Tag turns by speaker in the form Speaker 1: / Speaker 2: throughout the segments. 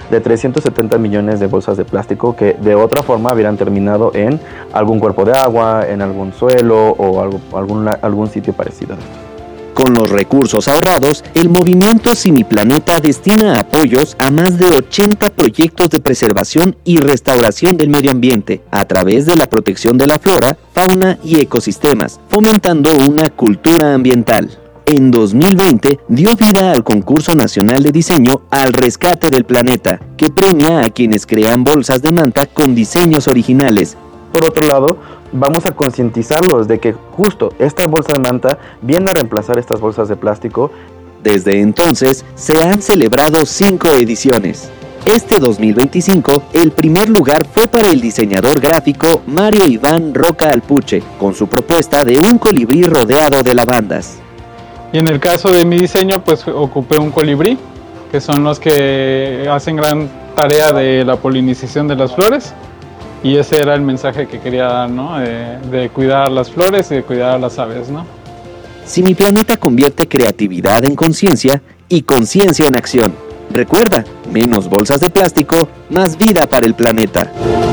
Speaker 1: de 370 millones de bolsas de plástico que de otra forma hubieran terminado en algún cuerpo de agua, en algún suelo o algún sitio parecido a esto.
Speaker 2: Con los recursos ahorrados, el movimiento Simiplaneta destina apoyos a más de 80 proyectos de preservación y restauración del medio ambiente a través de la protección de la flora, fauna y ecosistemas, fomentando una cultura ambiental. En 2020 dio vida al Concurso Nacional de Diseño Al Rescate del Planeta, que premia a quienes crean bolsas de manta con diseños originales.
Speaker 1: Por otro lado, vamos a concientizarlos de que justo esta bolsa de manta viene a reemplazar estas bolsas de plástico.
Speaker 2: Desde entonces, se han celebrado 5 ediciones. Este 2025, el primer lugar fue para el diseñador gráfico Mario Iván Roca Alpuche, con su propuesta de un colibrí rodeado de lavandas.
Speaker 3: Y en el caso de mi diseño, pues ocupé un colibrí, que son los que hacen gran tarea de la polinización de las flores. Y ese era el mensaje que quería dar, ¿no? De cuidar las flores y de cuidar a las aves, ¿no?
Speaker 2: Simiplaneta convierte creatividad en conciencia y conciencia en acción. Recuerda, menos bolsas de plástico, más vida para el planeta.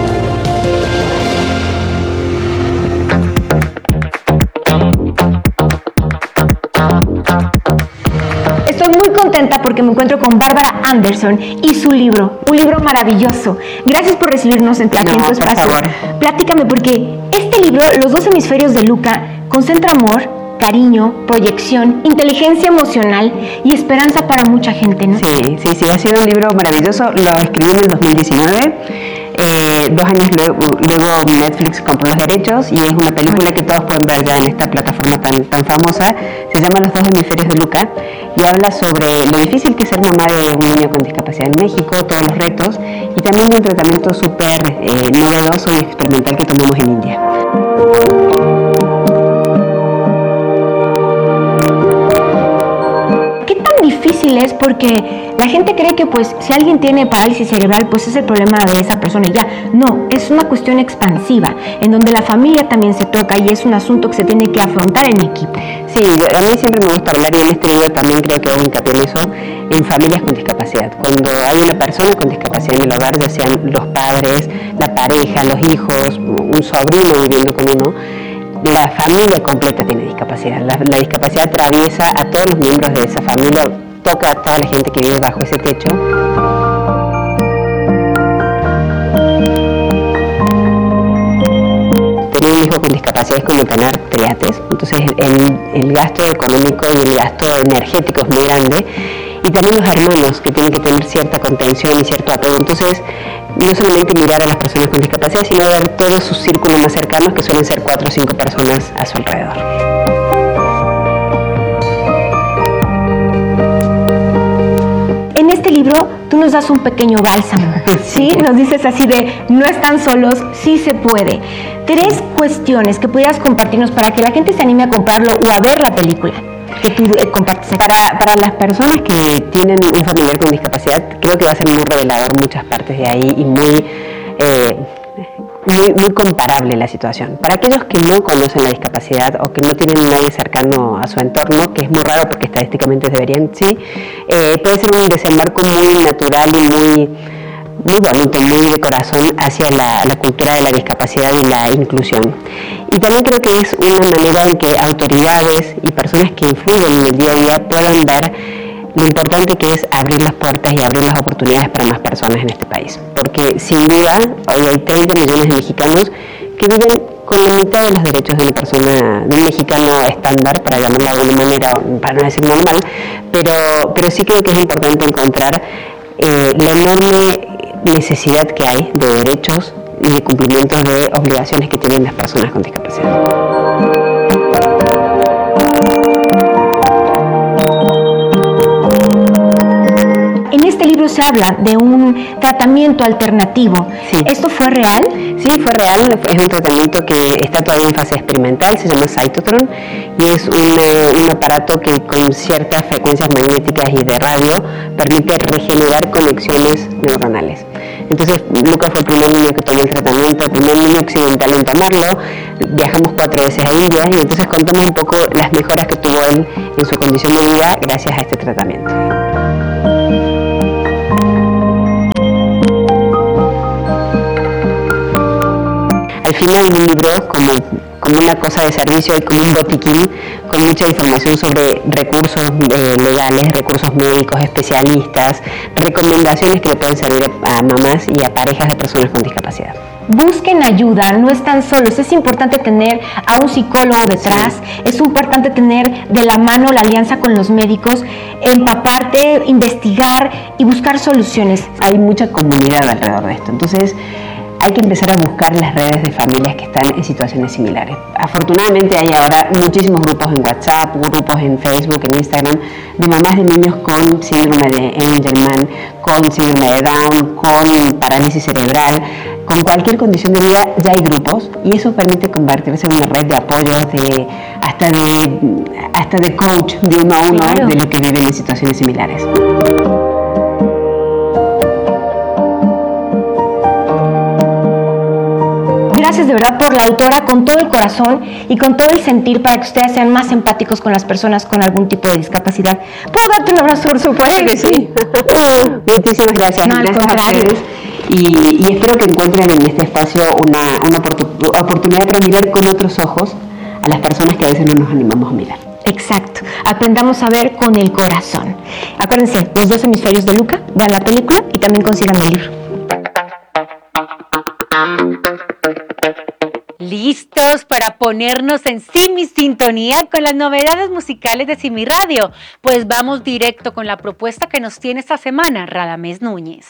Speaker 4: Estoy muy contenta porque me encuentro con Bárbara Anderson y su libro, un libro maravilloso. Gracias por recibirnos aquí en tu espacio. Platícame, porque este libro, Los dos hemisferios de Luca, concentra amor, cariño, proyección, inteligencia emocional y esperanza para mucha gente, ¿no?
Speaker 5: Sí, ha sido un libro maravilloso. Lo escribí en el 2019. 2 años luego Netflix compró los derechos y es una película que todos pueden ver ya en esta plataforma tan famosa. Se llama Los dos hemisferios de Luca y habla sobre lo difícil que es ser mamá de un niño con discapacidad en México, todos los retos y también un tratamiento súper novedoso y experimental que tomamos en India.
Speaker 4: Difícil es porque la gente cree que pues si alguien tiene parálisis cerebral pues es el problema de esa persona y ya. No, es una cuestión expansiva en donde la familia también se toca y es un asunto que se tiene que afrontar en equipo.
Speaker 5: Sí, a mí siempre me gusta hablar y en este libro también creo que hago hincapié en eso, en familias con discapacidad. Cuando hay una persona con discapacidad en el hogar, ya sean los padres, la pareja, los hijos, un sobrino viviendo con uno, la familia completa tiene discapacidad. La discapacidad atraviesa a todos los miembros de esa familia, toca a toda la gente que vive bajo ese techo. Tener un hijo con discapacidad es como tener triates, entonces el gasto económico y el gasto energético es muy grande. Y también los hermanos que tienen que tener cierta contención y cierto apego. Entonces, no solamente mirar a las personas con discapacidad, sino ver todos sus círculos más cercanos, que suelen ser 4 o 5 personas a su alrededor.
Speaker 4: En este libro, tú nos das un pequeño bálsamo, ¿sí? Nos dices así de, no están solos, sí se puede. 3 cuestiones que pudieras compartirnos para que la gente se anime a comprarlo o a ver la película que tú compartes.
Speaker 5: Para las personas que tienen un familiar con discapacidad, creo que va a ser muy revelador muchas partes de ahí y muy comparable la situación. Para aquellos que no conocen la discapacidad o que no tienen nadie cercano a su entorno, que es muy raro porque estadísticamente deberían, sí, puede ser un desembarco muy natural y muy bonito, muy de corazón hacia la cultura de la discapacidad y la inclusión. Y también creo que es una manera en que autoridades y personas que influyen en el día a día puedan ver lo importante que es abrir las puertas y abrir las oportunidades para más personas en este país. Porque sin duda, hoy hay 30 millones de mexicanos que viven con la mitad de los derechos de una persona, de un mexicano estándar, para llamarlo de alguna manera, para no decir normal, pero sí creo que es importante encontrar la enorme necesidad que hay de derechos y de cumplimientos de obligaciones que tienen las personas con discapacidad.
Speaker 4: En este libro se habla de un tratamiento alternativo.
Speaker 5: Sí.
Speaker 4: ¿Esto fue real?
Speaker 5: Sí, fue real. Es un tratamiento que está todavía en fase experimental, se llama Cytotron y es un aparato que con ciertas frecuencias magnéticas y de radio permite regenerar conexiones neuronales. Entonces, Lucas fue el primer niño que tomó el tratamiento, el primer niño occidental en tomarlo. Viajamos 4 veces a India y entonces contamos un poco las mejoras que tuvo él en su condición de vida gracias a este tratamiento. final mi libro es como una cosa de servicio y como un botiquín con mucha información sobre recursos legales, recursos médicos, especialistas, recomendaciones que le pueden servir a mamás y a parejas de personas con discapacidad.
Speaker 4: Busquen ayuda, no están solos. Es importante tener a un psicólogo detrás, es importante tener de la mano la alianza con los médicos, empaparte, investigar y buscar soluciones.
Speaker 5: Hay mucha comunidad alrededor de esto, entonces hay que empezar a buscar las redes de familias que están en situaciones similares. Afortunadamente hay ahora muchísimos grupos en WhatsApp, grupos en Facebook, en Instagram, de mamás de niños con síndrome de Angelman, con síndrome de Down, con parálisis cerebral, con cualquier condición de vida. Ya hay grupos y eso permite convertirse en una red de apoyo, hasta de coach de uno a uno, claro, de lo que viven en situaciones similares.
Speaker 4: Gracias de verdad por la autora, con todo el corazón y con todo el sentir, para que ustedes sean más empáticos con las personas con algún tipo de discapacidad. ¿Puedo darte un abrazo, por supuesto?
Speaker 5: Que sí. Muchísimas gracias.
Speaker 4: No, al contrario.
Speaker 5: Y espero que encuentren en este espacio una oportunidad para mirar con otros ojos a las personas que a veces no nos animamos a mirar.
Speaker 4: Exacto. Aprendamos a ver con el corazón. Acuérdense, Los dos hemisferios de Luca, vean la película y también consigan el libro.
Speaker 6: ¿Listos para ponernos en Simi Sintonía con las novedades musicales de Simi Radio? Pues vamos directo con la propuesta que nos tiene esta semana Radamés Núñez.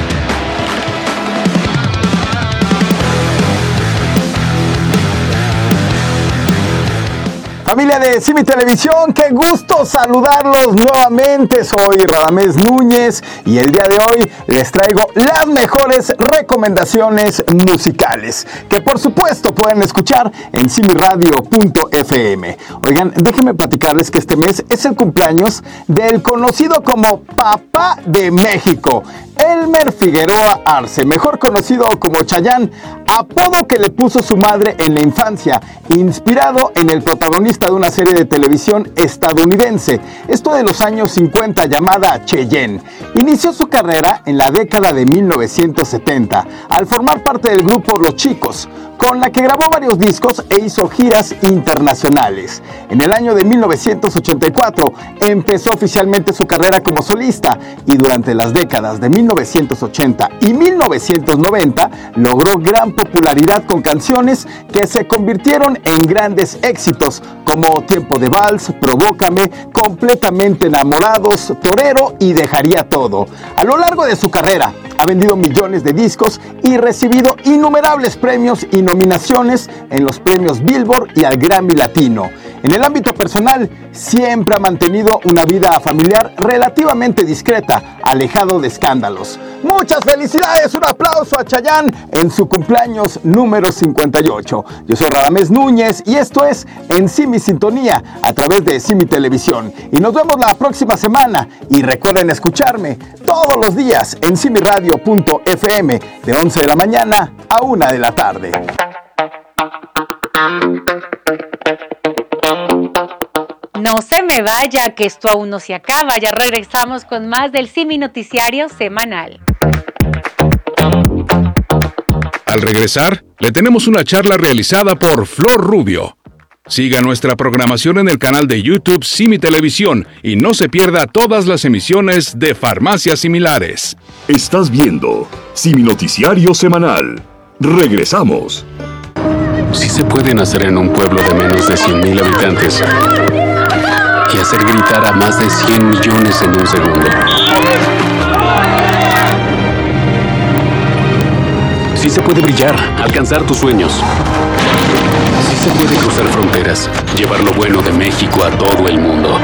Speaker 7: Familia de Simi Televisión, qué gusto saludarlos nuevamente. Soy Radamés Núñez y el día de hoy les traigo las mejores recomendaciones musicales que por supuesto pueden escuchar en simiradio.fm. Oigan, déjenme platicarles que este mes es el cumpleaños del conocido como Papá de México, Elmer Figueroa Arce, mejor conocido como Chayanne, apodo que le puso su madre en la infancia, inspirado en el protagonista de una serie de televisión estadounidense, esto de los años 50, llamada Cheyenne. Inició su carrera en la década de 1970 al formar parte del grupo Los Chicos, con la que grabó varios discos e hizo giras internacionales. En el año de 1984 empezó oficialmente su carrera como solista y durante las décadas de 1980 y 1990 logró gran popularidad con canciones que se convirtieron en grandes éxitos como Tiempo de Vals, Provócame, Completamente Enamorados, Torero y Dejaría Todo. A lo largo de su carrera ha vendido millones de discos y recibido innumerables premios y nominaciones en los premios Billboard y al Grammy Latino. En el ámbito personal, siempre ha mantenido una vida familiar relativamente discreta, alejado de escándalos. ¡Muchas felicidades! Un aplauso a Chayanne en su cumpleaños número 58. Yo soy Radamés Núñez y esto es En Simi Sintonía a través de Simi Televisión. Y nos vemos la próxima semana. Y recuerden escucharme todos los días en simiradio.fm de 11 de la mañana a 1 de la tarde.
Speaker 6: No se me vaya, que esto aún no se acaba. Ya regresamos con más del Simi Noticiario Semanal.
Speaker 8: Al regresar, le tenemos una charla realizada por Flor Rubio. Siga nuestra programación en el canal de YouTube Simi Televisión y no se pierda todas las emisiones de Farmacias Similares.
Speaker 9: Estás viendo Simi Noticiario Semanal. Regresamos.
Speaker 10: Sí se puede nacer en un pueblo de menos de 100,000 habitantes y hacer gritar a más de 100 millones en un segundo. Sí se puede brillar, alcanzar tus sueños. Sí se puede cruzar fronteras, llevar lo bueno de México a todo el mundo.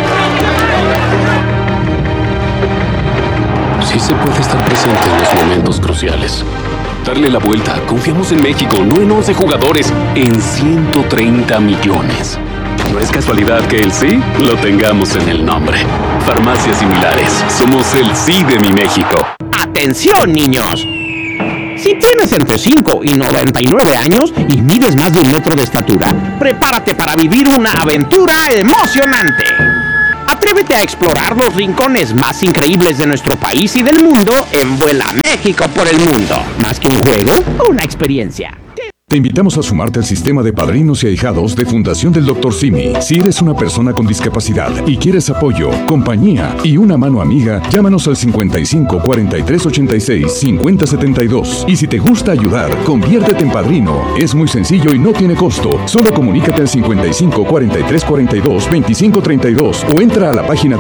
Speaker 10: Sí se puede estar presente en los momentos cruciales. Darle la vuelta. Confiamos en México, no en 11 jugadores, en 130 millones. No es casualidad que el sí lo tengamos en el nombre. Farmacias Similares. Somos el sí de mi México.
Speaker 11: ¡Atención, niños! Si tienes entre 5 y 99 años y mides más de 1 metro de estatura, prepárate para vivir una aventura emocionante. Atrévete a explorar los rincones más increíbles de nuestro país y del mundo en Vuela México por el Mundo. Más que un juego, una experiencia.
Speaker 9: Te invitamos a sumarte al sistema de padrinos y ahijados de Fundación del Dr. Simi. Si eres una persona con discapacidad y quieres apoyo, compañía y una mano amiga, llámanos al 55 43 86 50 72. Y si te gusta ayudar, conviértete en padrino. Es muy sencillo y no tiene costo. Solo comunícate al 55 43 42 25 32 o entra a la página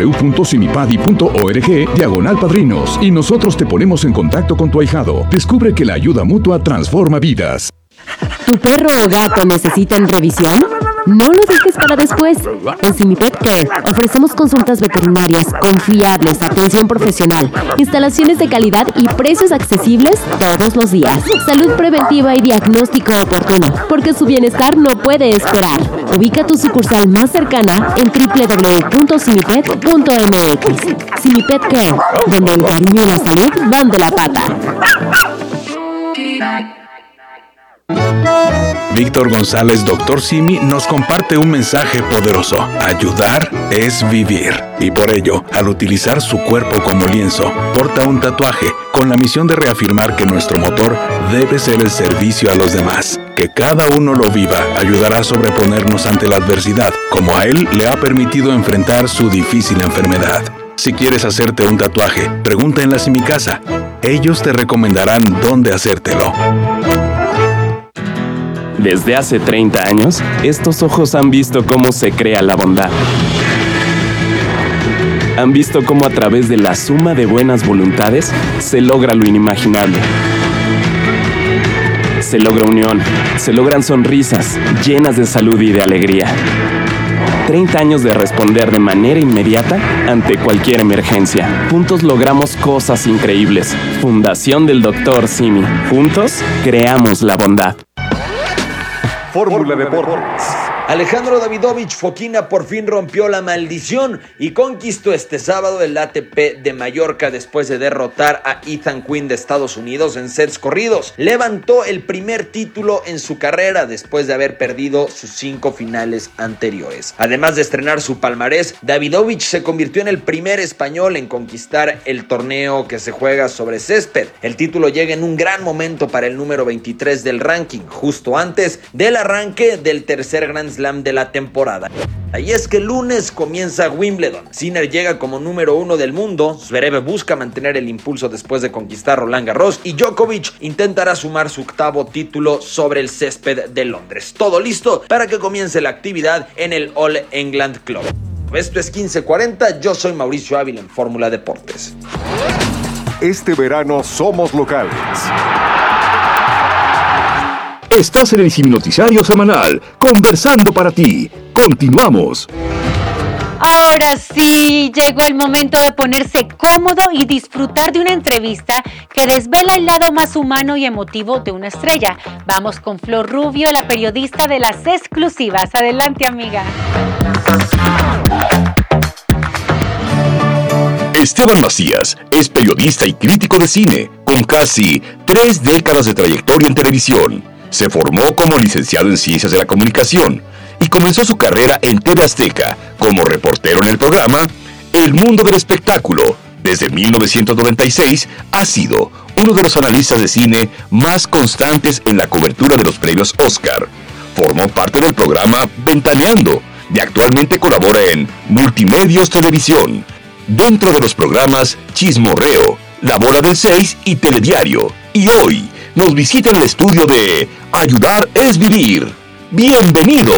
Speaker 9: www.simipadi.org/padrinos y nosotros te ponemos en contacto con tu ahijado. Descubre que la ayuda mutua transforma vidas.
Speaker 12: ¿Tu perro o gato necesitan revisión? No lo dejes para después. En Simipet Care ofrecemos consultas veterinarias confiables, atención profesional, instalaciones de calidad y precios accesibles todos los días. Salud preventiva y diagnóstico oportuno, porque su bienestar no puede esperar. Ubica tu sucursal más cercana en www.simipet.mx. Simipet Care, donde el cariño y la salud van de la pata.
Speaker 8: Víctor González, Dr. Simi, nos comparte un mensaje poderoso. Ayudar es vivir. Y por ello, al utilizar su cuerpo como lienzo, porta un tatuaje con la misión de reafirmar que nuestro motor debe ser el servicio a los demás. Que cada uno lo viva ayudará a sobreponernos ante la adversidad, como a él le ha permitido enfrentar su difícil enfermedad. Si quieres hacerte un tatuaje, pregunta en la Simicasa. Ellos te recomendarán dónde hacértelo.
Speaker 13: Desde hace 30 años, estos ojos han visto cómo se crea la bondad. Han visto cómo a través de la suma de buenas voluntades se logra lo inimaginable. Se logra unión, se logran sonrisas llenas de salud y de alegría. 30 años de responder de manera inmediata ante cualquier emergencia. Juntos logramos cosas increíbles. Fundación del Dr. Simi. Juntos creamos la bondad.
Speaker 14: Fórmula Deportes. Alejandro Davidovich Fokina por fin rompió la maldición y conquistó este sábado el ATP de Mallorca después de derrotar a Ethan Quinn de Estados Unidos en sets corridos. Levantó el primer título en su carrera después de haber perdido sus 5 finales anteriores. Además de estrenar su palmarés, Davidovich se convirtió en el primer español en conquistar el torneo que se juega sobre césped. El título llega en un gran momento para el número 23 del ranking, justo antes del arranque del tercer Grand Slam de la temporada. Y es que el lunes comienza Wimbledon. Sinner llega como número 1 del mundo, Zverev busca mantener el impulso después de conquistar Roland Garros y Djokovic intentará sumar su 8º título sobre el césped de Londres. Todo listo para que comience la actividad en el All England Club. Esto es 1540, yo soy Mauricio Ávila en Fórmula Deportes.
Speaker 9: Este verano somos locales. Estás en el Simi Noticiario Semanal, conversando para ti. Continuamos.
Speaker 6: Ahora sí, llegó el momento de ponerse cómodo y disfrutar de una entrevista que desvela el lado más humano y emotivo de una estrella. Vamos con Flor Rubio, la periodista de las exclusivas. Adelante, amiga.
Speaker 9: Esteban Macías es periodista y crítico de cine, con casi 3 décadas de trayectoria en televisión. Se formó como licenciado en Ciencias de la Comunicación y comenzó su carrera en TV Azteca como reportero en el programa El Mundo del Espectáculo. Desde 1996 ha sido uno de los analistas de cine más constantes en la cobertura de los premios Oscar. Formó parte del programa Ventaneando y actualmente colabora en Multimedios Televisión, dentro de los programas Chismorreo, La Bola del 6 y Telediario. Y hoy nos visita en el estudio de Ayudar es Vivir. ¡Bienvenido!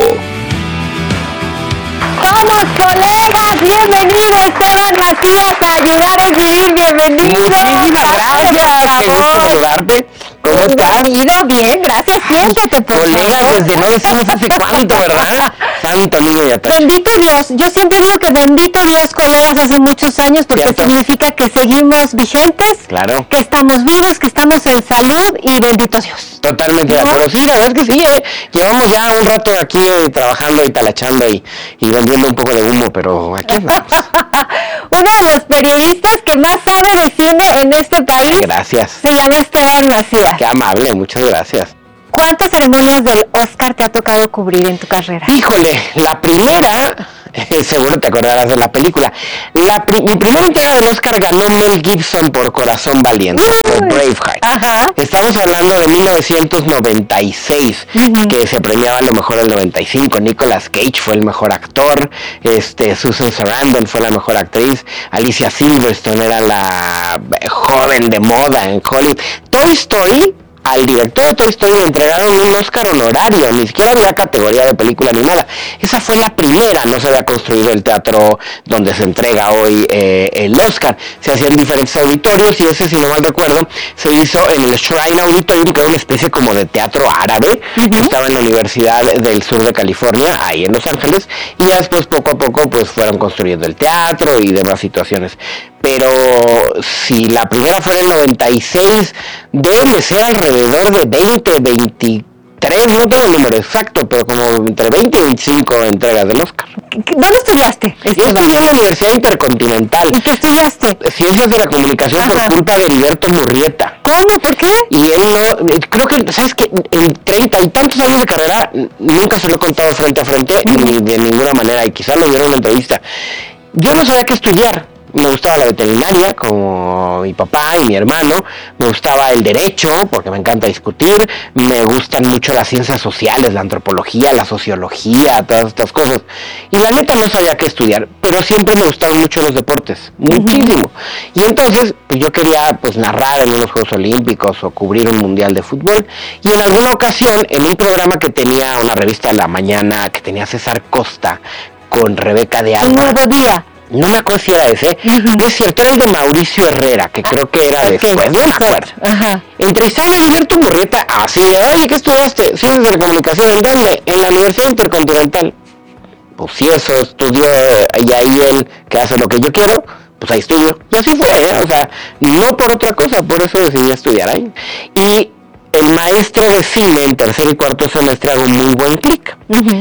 Speaker 4: Somos colegas, bienvenido Esteban Macías a Ayudar es Vivir, bienvenido.
Speaker 5: Muchísimas gracias, qué gusto saludarte. ¿Cómo estás?
Speaker 4: Bienvenido, bien, gracias, siéntate por
Speaker 5: Colegas,
Speaker 4: favor.
Speaker 5: desde no decimos hace cuánto, ¿verdad? Santo niño y atache.
Speaker 4: Bendito Dios, yo siempre digo que bendito Dios, colegas, hace muchos años, porque
Speaker 5: ¿cierto?
Speaker 4: significa que seguimos vigentes,
Speaker 5: Claro.
Speaker 4: que estamos vivos, que estamos en salud y bendito Dios.
Speaker 5: Totalmente de acuerdo. Sí, la verdad es que sí, llevamos ya un rato aquí talajando y talachando y vendiendo un poco de humo, pero aquí andamos.
Speaker 4: Uno de los periodistas que más sabe de cine en este país.
Speaker 5: Gracias.
Speaker 4: Se llama Esteban Macías.
Speaker 5: Qué amable, muchas gracias.
Speaker 4: ¿Cuántas ceremonias del Oscar te ha tocado cubrir en tu carrera?
Speaker 5: Híjole, la primera
Speaker 15: Seguro te acordarás de la película. Mi primera entrega del Oscar ganó Mel Gibson por Corazón Valiente, por Braveheart. Ajá. Estamos hablando de 1996, que se premiaba a lo mejor el 95. Nicolas Cage fue el mejor actor, Susan Sarandon fue la mejor actriz, Alicia Silverstone era la joven de moda en Hollywood. Toy Story, al director de Toy Story le entregaron un Oscar honorario, ni siquiera había categoría de película animada. Esa fue la primera, no se había construido el teatro donde se entrega hoy el Oscar. Se hacían diferentes auditorios y ese, si no mal recuerdo, se hizo en el Shrine Auditorium, que era una especie como de teatro árabe, que estaba en la Universidad del Sur de California, ahí en Los Ángeles, y ya después poco a poco pues fueron construyendo el teatro y demás situaciones. Pero si la primera fue en el 96, deben de ser alrededor de 20, 23, no tengo el número exacto, pero como entre 20 y 25 entregas del Oscar.
Speaker 4: ¿Dónde estudiaste?
Speaker 15: Yo estudié en la Universidad Intercontinental.
Speaker 4: ¿Y qué estudiaste?
Speaker 15: Ciencias de la Comunicación. Ajá. Por culpa de Heriberto Murrieta.
Speaker 4: ¿Cómo? ¿Por qué?
Speaker 15: Y él no, creo que, ¿sabes qué? En 30 y tantos años de carrera, nunca se lo he contado frente a frente, ni de ninguna manera, y quizás lo dieron en una entrevista. Yo no sabía qué estudiar. Me gustaba la veterinaria, como mi papá y mi hermano. Me gustaba el derecho, porque me encanta discutir. Me gustan mucho las ciencias sociales, la antropología, la sociología, todas estas cosas. Y la neta no sabía qué estudiar, pero siempre me gustaron mucho los deportes, muchísimo. Y entonces, pues yo quería pues narrar en unos Juegos Olímpicos o cubrir un mundial de fútbol. Y en alguna ocasión, en un programa que tenía una revista de la mañana, que tenía César Costa, con Rebeca de Alba.
Speaker 4: Un nuevo día.
Speaker 15: No me acuerdo si era ese, no es cierto, era el de Mauricio Herrera, que creo que era después, no me acuerdo. Entrevistaron a Heriberto Murrieta así de, oye, ¿qué estudiaste? Ciencias de la Comunicación, ¿en dónde? En la Universidad Intercontinental. Pues si eso estudió, y ahí él, que hace lo que yo quiero, pues ahí estudió. Y así fue, o sea, no por otra cosa, por eso decidí estudiar ahí. Y el maestro de cine en tercer y cuarto semestre hago un muy buen clic.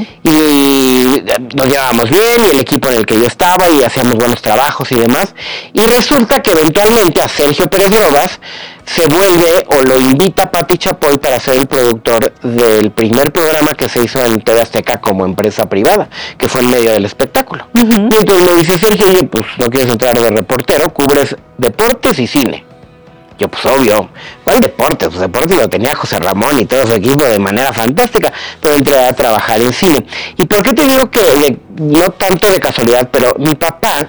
Speaker 15: Y nos llevábamos bien, y el equipo en el que yo estaba, y hacíamos buenos trabajos y demás. Y resulta que eventualmente a Sergio Pérez Novas se vuelve o lo invita Pati Chapoy para ser el productor del primer programa que se hizo en TV Azteca como empresa privada, que fue en medio del espectáculo. Y entonces me dice Sergio, oye, pues no quieres entrar de reportero, cubres deportes y cine. Yo, pues obvio, ¿cuál deporte? Pues deporte lo tenía José Ramón y todo su equipo de manera fantástica, pero entré a trabajar en cine. ¿Y por qué te digo que no tanto de casualidad, pero mi papá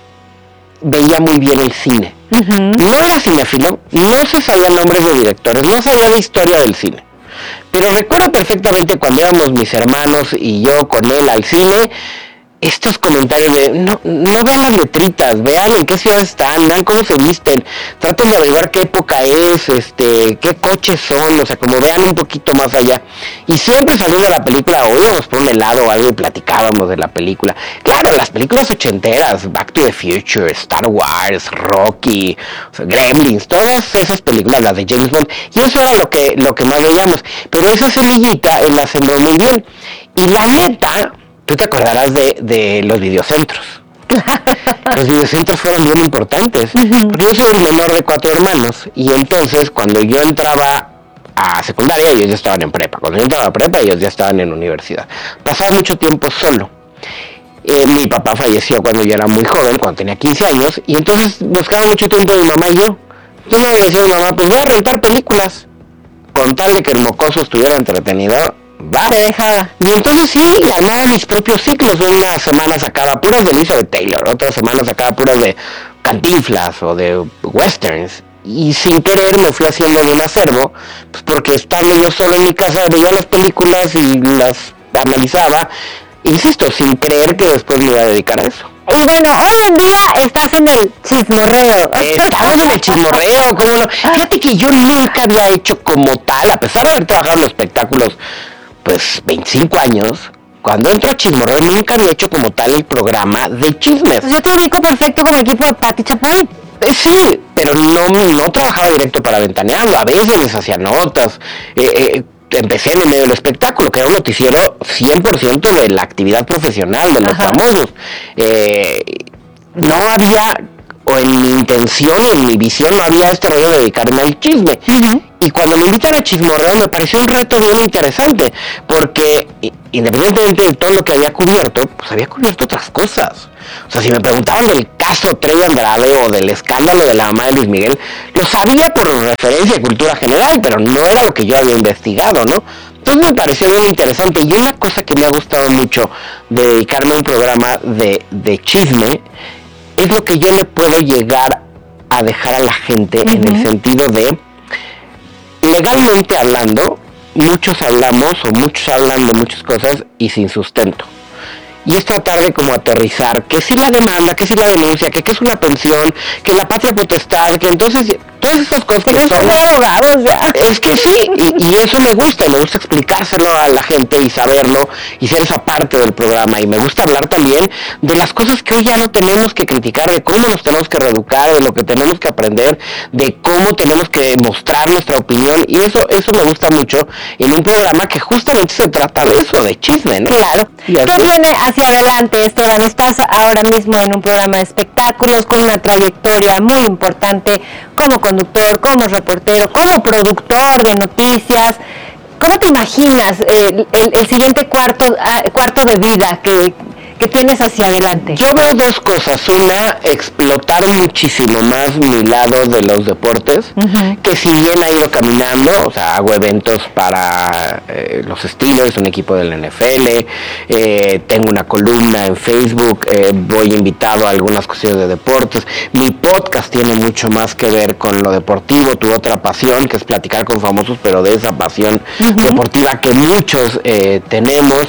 Speaker 15: veía muy bien el cine? No era cinéfilo, no se sabía nombres de directores, no sabía la historia del cine. Pero recuerdo perfectamente cuando íbamos mis hermanos y yo con él al cine, estos comentarios de, no vean las letritas, vean en qué ciudad están, vean cómo se visten, traten de averiguar qué época es, qué coches son, o sea, como vean un poquito más allá. Y siempre saliendo de la película, o íbamos por un helado o algo y platicábamos de la película. Claro, las películas ochenteras, Back to the Future, Star Wars, Rocky, o sea, Gremlins, todas esas películas, las de James Bond, y eso era lo que más veíamos. Pero esa semillita él la sembró muy bien. Y la neta, tú te acordarás de los videocentros. Los videocentros fueron bien importantes. Porque yo soy el menor de 4 hermanos. Y entonces, cuando yo entraba a secundaria, ellos ya estaban en prepa. Cuando yo entraba a prepa, ellos ya estaban en universidad. Pasaba mucho tiempo solo. Mi papá falleció cuando yo era muy joven, cuando tenía 15 años. Y entonces buscaba mucho tiempo mi mamá y yo. Entonces me decía mi mamá, pues voy a rentar películas. Con tal de que el mocoso estuviera entretenido, va.
Speaker 4: Te dejaba.
Speaker 15: Y entonces sí, armaba mis propios ciclos. Una semana sacaba puras de Elizabeth Taylor, otra semana sacaba puras de Cantinflas o de westerns. Y sin querer me fui haciendo de un acervo, pues porque estando yo solo en mi casa veía las películas y las analizaba. Insisto, sin creer que después me iba a dedicar a eso.
Speaker 4: Y bueno, hoy en día estás en el chismorreo.
Speaker 15: Estamos en el chismorreo, ¿cómo no? Fíjate que yo nunca había hecho como tal, a pesar de haber trabajado en espectáculos, pues 25 años, cuando entro a Chismorreo nunca había hecho como tal el programa de chismes.
Speaker 4: Pues yo te ubico perfecto con el equipo de Pati Chapoy.
Speaker 15: Sí, pero no trabajaba directo para Ventaneando, a veces les hacía notas. Empecé en el medio del espectáculo, que era un noticiero 100% de la actividad profesional de los famosos. No había, o en mi intención, en mi visión, no había este rollo de dedicarme al chisme. Y cuando me invitan a chismorreo me pareció un reto bien interesante, porque independientemente de todo lo que había cubierto, pues había cubierto otras cosas. O sea, si me preguntaban del caso Trey Andrade o del escándalo de la mamá de Luis Miguel, lo sabía por referencia de cultura general, pero no era lo que yo había investigado, ¿no? Entonces me pareció muy interesante. Y una cosa que me ha gustado mucho de dedicarme a un programa de chisme es lo que yo le puedo llegar a dejar a la gente en el sentido de, legalmente hablando, muchos hablamos o muchos hablan de muchas cosas y sin sustento. Y es tratar de como aterrizar que si la demanda, que si la denuncia, que es una pensión, que la patria potestad, que entonces todas esas cosas que son abogados ya. Es que sí, y eso me gusta explicárselo a la gente y saberlo y ser esa parte del programa. Y me gusta hablar también de las cosas que hoy ya no tenemos que criticar, de cómo nos tenemos que reeducar, de lo que tenemos que aprender, de cómo tenemos que mostrar nuestra opinión. Y eso me gusta mucho en un programa que justamente se trata de eso, de chisme, ¿no?
Speaker 6: Claro. ¿Qué viene hacia adelante, Esteban? Estás ahora mismo en un programa de espectáculos con una trayectoria muy importante como conductor, como reportero, como productor de noticias. ¿Cómo te imaginas el siguiente cuarto de vida que tienes hacia adelante?
Speaker 15: Yo veo dos cosas. Una, explotar muchísimo más mi lado de los deportes, que si bien ha ido caminando, o sea, hago eventos para los Steelers, un equipo del NFL, tengo una columna en Facebook, voy invitado a algunas cuestiones de deportes. Mi podcast tiene mucho más que ver con lo deportivo, tu otra pasión, que es platicar con famosos, pero de esa pasión deportiva que muchos tenemos.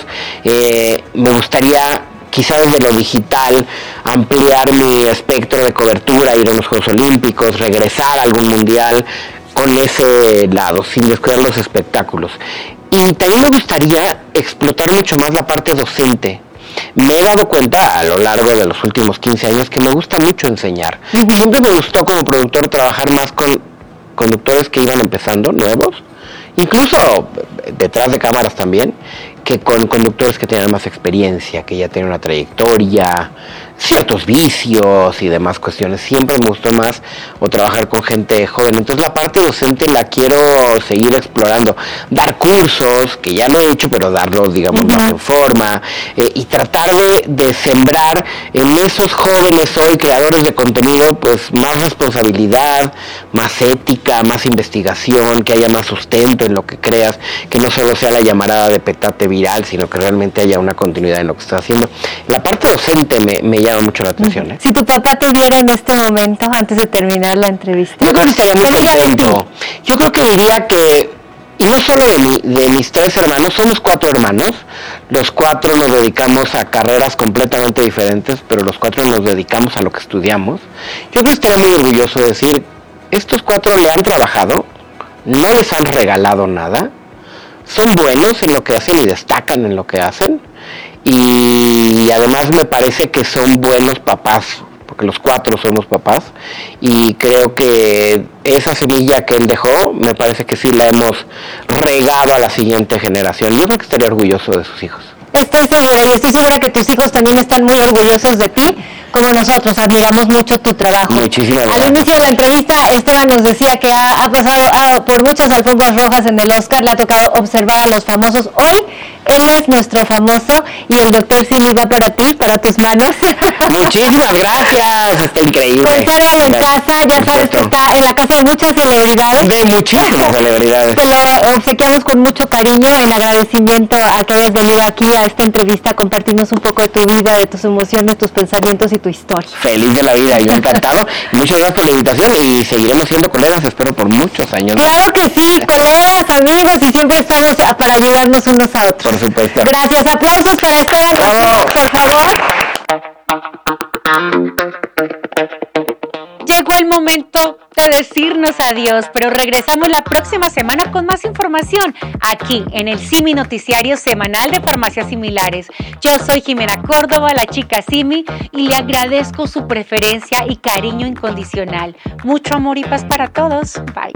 Speaker 15: Me gustaría, quizás desde lo digital, ampliar mi espectro de cobertura, ir a unos Juegos Olímpicos, regresar a algún mundial con ese lado, sin descuidar los espectáculos. Y también me gustaría explotar mucho más la parte docente. Me he dado cuenta a lo largo de los últimos 15 años que me gusta mucho enseñar. Siempre me gustó como productor trabajar más con conductores que iban empezando, nuevos, incluso detrás de cámaras también, que con conductores que tienen más experiencia, que ya tienen una trayectoria, ciertos vicios y demás cuestiones. Siempre me gustó más o trabajar con gente joven. Entonces la parte docente la quiero seguir explorando. Dar cursos, que ya lo he hecho, pero darlos, digamos, más en forma. Y tratar de sembrar en esos jóvenes hoy, creadores de contenido, pues más responsabilidad, más ética, más investigación, que haya más sustento en lo que creas, que no solo sea la llamarada de petate viral, sino que realmente haya una continuidad en lo que estás haciendo. La parte docente me llama mucho la atención.
Speaker 6: Si tu papá te viera en este momento, antes de terminar la entrevista,
Speaker 15: yo creo que estaría muy contento. Yo creo que diría que, y no solo de mis 3 hermanos, somos 4 hermanos, los 4 nos dedicamos a carreras completamente diferentes, pero los 4 nos dedicamos a lo que estudiamos. Yo creo que estaría muy orgulloso de decir, estos 4 le han trabajado, no les han regalado nada, son buenos en lo que hacen y destacan en lo que hacen, y además me parece que son buenos papás, porque los 4 somos papás, y creo que esa semilla que él dejó, me parece que sí la hemos regado a la siguiente generación. Yo creo que estaría orgulloso de sus hijos.
Speaker 6: Estoy segura, y estoy segura que tus hijos también están muy orgullosos de ti, como nosotros admiramos mucho tu trabajo.
Speaker 15: Muchísimas gracias.
Speaker 6: Al inicio de la entrevista, Esteban nos decía que ha pasado por muchas alfombras rojas en el Oscar, le ha tocado observar a los famosos. Hoy, él es nuestro famoso, y el doctor Simi va para ti, para tus manos.
Speaker 15: Muchísimas gracias, está increíble.
Speaker 6: Esteban en casa, ya sabes que está en la casa de muchas celebridades.
Speaker 15: De muchísimas celebridades.
Speaker 6: Te lo obsequiamos con mucho cariño, en agradecimiento a que hayas venido aquí a esta entrevista a compartirnos un poco de tu vida, de tus emociones, tus pensamientos y tu historia.
Speaker 15: Feliz de la vida, yo encantado. Muchas gracias por la invitación y seguiremos siendo colegas, espero, por muchos años.
Speaker 6: Claro que sí, colegas, amigos, y siempre estamos para ayudarnos unos a otros.
Speaker 15: Por supuesto.
Speaker 6: Gracias, aplausos para Esteban, por favor. Llegó el momento de decirnos adiós, pero regresamos la próxima semana con más información aquí en el Simi Noticiario Semanal de Farmacias Similares. Yo soy Jimena Córdoba, la chica Simi, y le agradezco su preferencia y cariño incondicional. Mucho amor y paz para todos. Bye.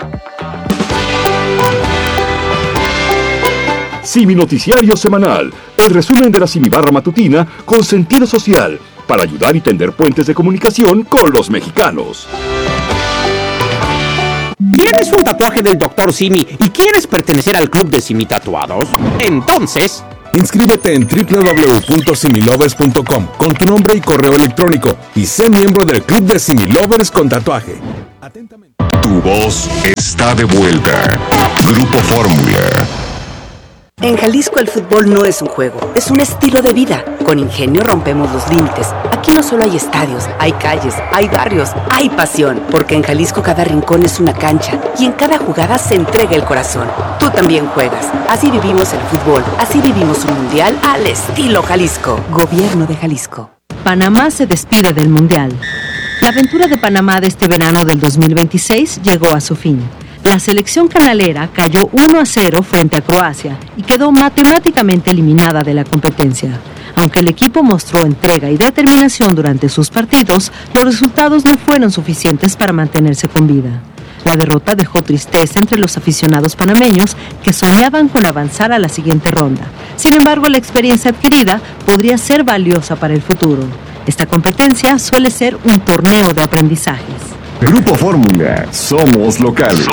Speaker 9: Simi Noticiario Semanal, el resumen de la Simi Barra Matutina con sentido social, para ayudar y tender puentes de comunicación con los mexicanos.
Speaker 11: ¿Tienes un tatuaje del Dr. Simi y quieres pertenecer al club de Simi Tatuados? Entonces...
Speaker 16: inscríbete en www.similovers.com con tu nombre y correo electrónico y sé miembro del club de Similovers con tatuaje.
Speaker 9: Tu voz está de vuelta. Grupo Fórmula.
Speaker 17: En Jalisco el fútbol no es un juego, es un estilo de vida. Con Ingenio rompemos los límites. Aquí no solo hay estadios, hay calles, hay barrios, hay pasión. Porque en Jalisco cada rincón es una cancha y en cada jugada se entrega el corazón. Tú también juegas. Así vivimos el fútbol, así vivimos un mundial al estilo Jalisco. Gobierno de Jalisco.
Speaker 18: Panamá se despide del mundial. La aventura de Panamá de este verano del 2026 llegó a su fin. La selección canalera cayó 1-0 frente a Croacia y quedó matemáticamente eliminada de la competencia. Aunque el equipo mostró entrega y determinación durante sus partidos, los resultados no fueron suficientes para mantenerse con vida. La derrota dejó tristeza entre los aficionados panameños que soñaban con avanzar a la siguiente ronda. Sin embargo, la experiencia adquirida podría ser valiosa para el futuro. Esta competencia suele ser un torneo de aprendizajes.
Speaker 9: Grupo Fórmula, somos locales.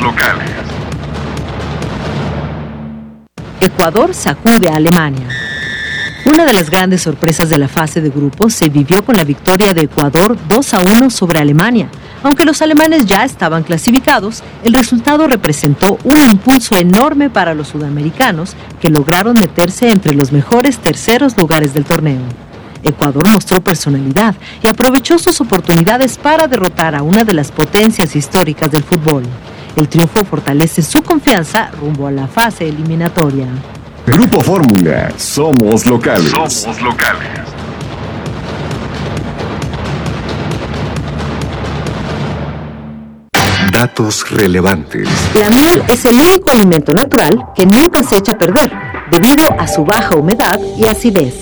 Speaker 18: Ecuador sacude a Alemania. Una de las grandes sorpresas de la fase de grupos se vivió con la victoria de Ecuador 2-1 sobre Alemania. Aunque los alemanes ya estaban clasificados, el resultado representó un impulso enorme para los sudamericanos que lograron meterse entre los mejores terceros lugares del torneo. Ecuador mostró personalidad y aprovechó sus oportunidades para derrotar a una de las potencias históricas del fútbol. El triunfo fortalece su confianza rumbo a la fase eliminatoria.
Speaker 9: Grupo Fórmula, somos locales. Datos relevantes.
Speaker 18: La miel es el único alimento natural que nunca se echa a perder, debido a su baja humedad y acidez.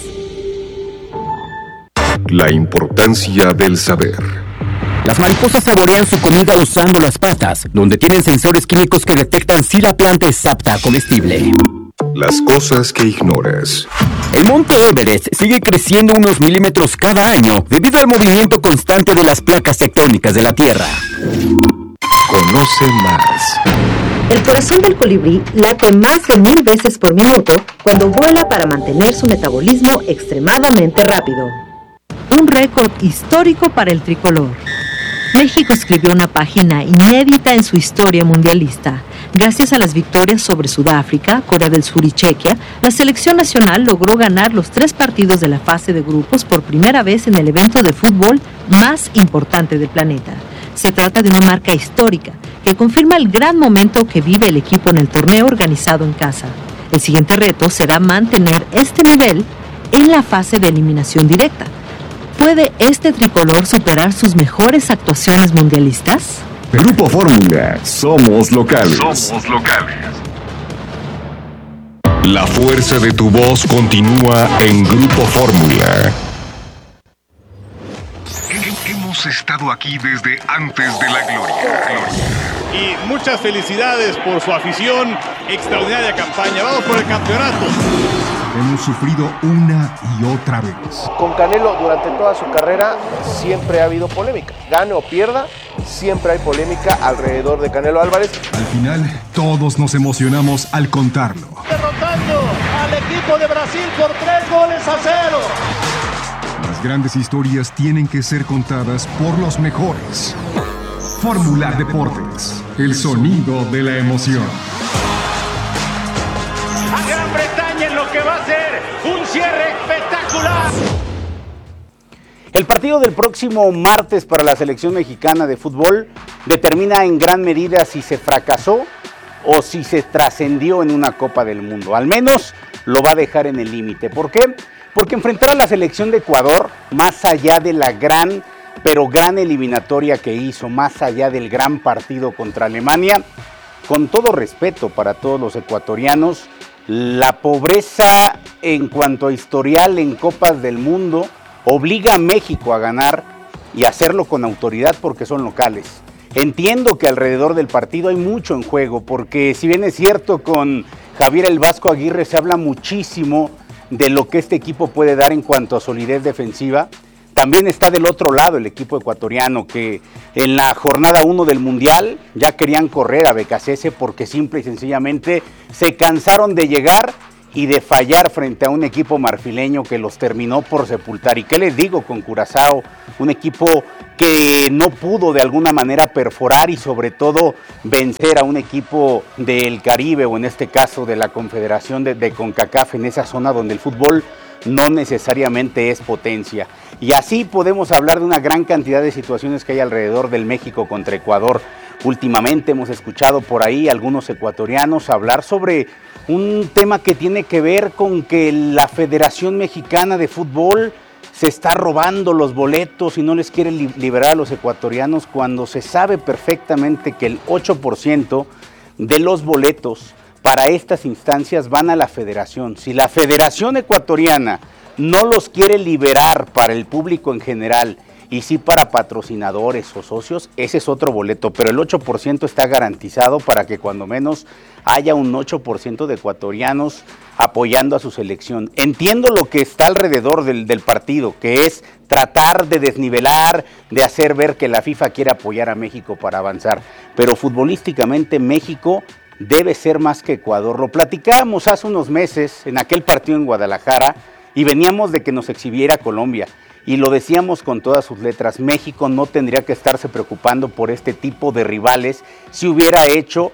Speaker 9: La importancia del saber.
Speaker 11: Las mariposas saborean su comida usando las patas, donde tienen sensores químicos que detectan si la planta es apta a comestible.
Speaker 9: Las cosas que ignoras.
Speaker 11: El monte Everest sigue creciendo unos milímetros cada año debido al movimiento constante de las placas tectónicas de la Tierra.
Speaker 9: Conoce más.
Speaker 18: El corazón del colibrí late más de 1000 veces por minuto cuando vuela para mantener su metabolismo extremadamente rápido. Un récord histórico para el tricolor. México escribió una página inédita en su historia mundialista. Gracias a las victorias sobre Sudáfrica, Corea del Sur y Chequia, la selección nacional logró ganar los 3 partidos de la fase de grupos por primera vez en el evento de fútbol más importante del planeta. Se trata de una marca histórica que confirma el gran momento que vive el equipo en el torneo organizado en casa. El siguiente reto será mantener este nivel en la fase de eliminación directa. ¿Puede este tricolor superar sus mejores actuaciones mundialistas?
Speaker 9: Grupo Fórmula, somos locales. La fuerza de tu voz continúa en Grupo Fórmula. Hemos estado aquí desde antes de la gloria.
Speaker 19: Y muchas felicidades por su afición, extraordinaria campaña. Vamos por el campeonato.
Speaker 20: Hemos sufrido una y otra vez.
Speaker 21: Con Canelo durante toda su carrera siempre ha habido polémica. Gane o pierda, siempre hay polémica alrededor de Canelo Álvarez.
Speaker 20: Al final, todos nos emocionamos al contarlo.
Speaker 19: Derrotando al equipo de Brasil por 3-0.
Speaker 20: Las grandes historias tienen que ser contadas por los mejores. Fórmula Deportes, el sonido de la emoción.
Speaker 19: A Gran Bretaña en lo que va a ser un cierre espectacular.
Speaker 22: El partido del próximo martes para la selección mexicana de fútbol determina en gran medida si se fracasó o si se trascendió en una Copa del Mundo. Al menos lo va a dejar en el límite. ¿Por qué? Porque enfrentar a la selección de Ecuador, más allá de la gran eliminatoria que hizo, más allá del gran partido contra Alemania, con todo respeto para todos los ecuatorianos, la pobreza en cuanto a historial en Copas del Mundo obliga a México a ganar y hacerlo con autoridad porque son locales. Entiendo que alrededor del partido hay mucho en juego, porque si bien es cierto con Javier el Vasco Aguirre se habla muchísimo de lo que este equipo puede dar en cuanto a solidez defensiva, también está del otro lado el equipo ecuatoriano, que en la jornada 1 del Mundial ya querían correr a Becasese porque simple y sencillamente se cansaron de llegar y de fallar frente a un equipo marfileño que los terminó por sepultar. ¿Y qué les digo con Curazao? Un equipo que no pudo de alguna manera perforar y sobre todo vencer a un equipo del Caribe, o en este caso de la Confederación de CONCACAF, en esa zona donde el fútbol no necesariamente es potencia. Y así podemos hablar de una gran cantidad de situaciones que hay alrededor del México contra Ecuador. Últimamente hemos escuchado por ahí algunos ecuatorianos hablar sobre un tema que tiene que ver con que la Federación Mexicana de Fútbol se está robando los boletos y no les quiere liberar a los ecuatorianos, cuando se sabe perfectamente que el 8% de los boletos para estas instancias van a la federación. Si la Federación Ecuatoriana no los quiere liberar para el público en general y sí para patrocinadores o socios, ese es otro boleto, pero el 8% está garantizado para que cuando menos haya un 8% de ecuatorianos apoyando a su selección. Entiendo lo que está alrededor del partido, que es tratar de desnivelar, de hacer ver que la FIFA quiere apoyar a México para avanzar, pero futbolísticamente México debe ser más que Ecuador. Lo platicábamos hace unos meses en aquel partido en Guadalajara y veníamos de que nos exhibiera Colombia. Y lo decíamos con todas sus letras, México no tendría que estarse preocupando por este tipo de rivales si hubiera hecho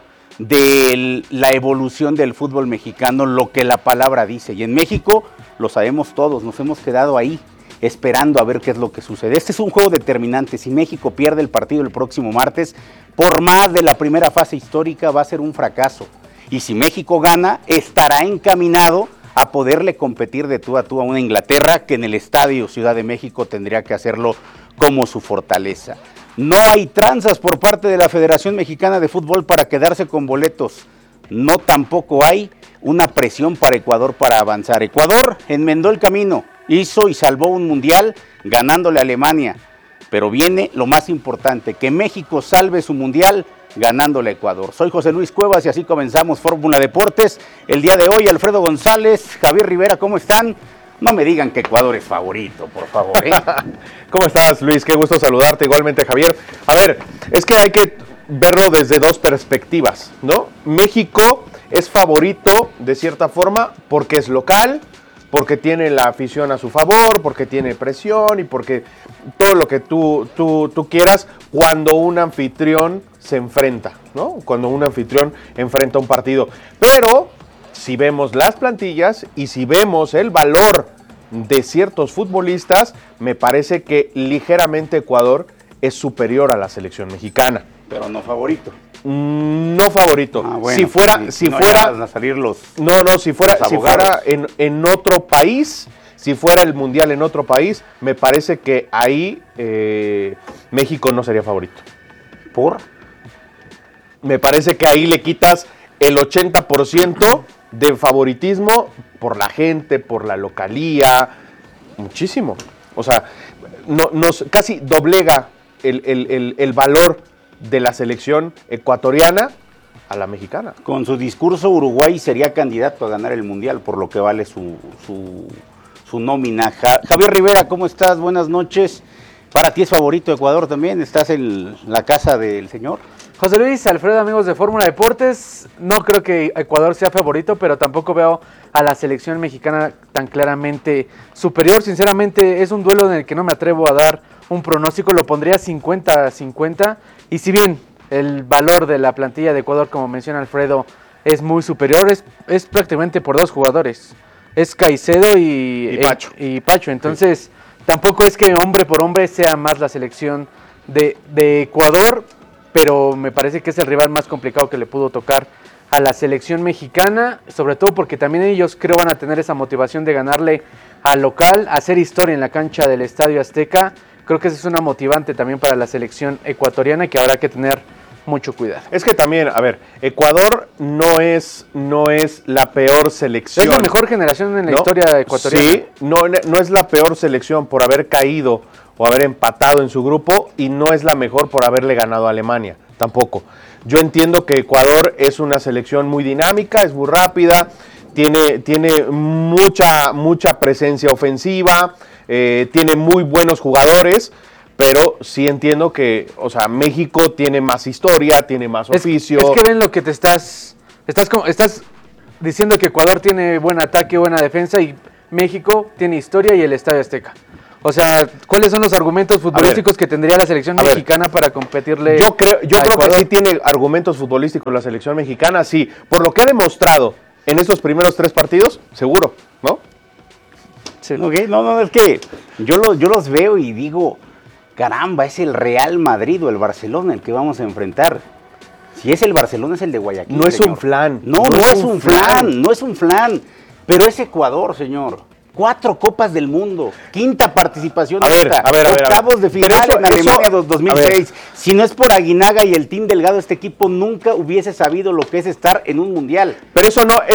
Speaker 22: de la evolución del fútbol mexicano lo que la palabra dice. Y en México, lo sabemos todos, nos hemos quedado ahí esperando a ver qué es lo que sucede. Este es un juego determinante. Si México pierde el partido el próximo martes, por más de la primera fase histórica, va a ser un fracaso. Y si México gana, estará encaminado a poderle competir de tú a tú a una Inglaterra que en el Estadio Ciudad de México tendría que hacerlo como su fortaleza. No hay tranzas por parte de la Federación Mexicana de Fútbol para quedarse con boletos. No tampoco hay una presión para Ecuador para avanzar. Ecuador enmendó el camino, hizo y salvó un mundial ganándole a Alemania. Pero viene lo más importante, que México salve su mundial ganándole a Ecuador. Soy José Luis Cuevas y así comenzamos Fórmula Deportes. El día de hoy, Alfredo González, Javier Rivera, ¿cómo están? No me digan que Ecuador es favorito, por favor, ¿eh?
Speaker 21: ¿Cómo estás, Luis? Qué gusto saludarte, igualmente, Javier. A ver, es que hay que verlo desde dos perspectivas, ¿no? México es favorito, de cierta forma, porque es local, porque tiene la afición a su favor, porque tiene presión y porque todo lo que tú quieras cuando un anfitrión se enfrenta, ¿no? Cuando un anfitrión enfrenta un partido. Pero si vemos las plantillas y si vemos el valor de ciertos futbolistas, me parece que ligeramente Ecuador es superior a la selección mexicana.
Speaker 22: Pero no favorito.
Speaker 21: No favorito.
Speaker 22: Bueno,
Speaker 21: si fuera
Speaker 22: van a salir
Speaker 21: si fuera en otro país, si fuera el mundial en otro país, me parece que ahí México no sería favorito.
Speaker 22: ¿Por?
Speaker 21: Me parece que ahí le quitas el 80% de favoritismo por la gente, por la localía, muchísimo. O sea, nos casi doblega el valor de la selección ecuatoriana a la mexicana.
Speaker 22: Con su discurso, Uruguay sería candidato a ganar el mundial, por lo que vale su nómina. Javier Rivera, ¿cómo estás? Buenas noches. Para ti es favorito Ecuador también, ¿estás en la casa del señor?
Speaker 1: José Luis, Alfredo, amigos de Fórmula Deportes, no creo que Ecuador sea favorito, pero tampoco veo a la selección mexicana tan claramente superior. Sinceramente, es un duelo en el que no me atrevo a dar un pronóstico, lo pondría 50-50, y si bien el valor de la plantilla de Ecuador, como menciona Alfredo, es muy superior, es prácticamente por dos jugadores, es Caicedo y Pacho, entonces tampoco es que hombre por hombre sea más la selección de Ecuador, pero me parece que es el rival más complicado que le pudo tocar a la selección mexicana, sobre todo porque también ellos creo van a tener esa motivación de ganarle al local, hacer historia en la cancha del Estadio Azteca. Creo que esa es una motivante también para la selección ecuatoriana que habrá que tener mucho cuidado.
Speaker 21: Es que también, a ver, Ecuador no es la peor selección.
Speaker 1: Es la mejor generación en la historia ecuatoriana.
Speaker 21: Sí, no es la peor selección por haber caído o haber empatado en su grupo, y no es la mejor por haberle ganado a Alemania, tampoco. Yo entiendo que Ecuador es una selección muy dinámica, es muy rápida, tiene mucha presencia ofensiva, tiene muy buenos jugadores, pero sí entiendo que, o sea, México tiene más historia, tiene más oficio.
Speaker 1: Es que ven lo que te estás diciendo que Ecuador tiene buen ataque, buena defensa y México tiene historia y el Estadio Azteca. O sea, ¿cuáles son los argumentos futbolísticos que tendría la selección mexicana para competirle?
Speaker 21: Yo creo que sí tiene argumentos futbolísticos la selección mexicana, sí. Por lo que ha demostrado en estos primeros 3 partidos, seguro, ¿no?
Speaker 22: Sí. Okay, no, es que yo los veo y digo, caramba, es el Real Madrid o el Barcelona el que vamos a enfrentar. Si es el Barcelona, es el de Guayaquil.
Speaker 21: No es
Speaker 22: señor.
Speaker 21: un flan.
Speaker 22: No es un flan. Pero es Ecuador, señor. 4 Copas del Mundo, 5ª participación octavos de final en Alemania 2006. Si no es por Aguinaga y el Team Delgado, este equipo nunca hubiese sabido lo que es estar en un mundial.
Speaker 21: Pero eso no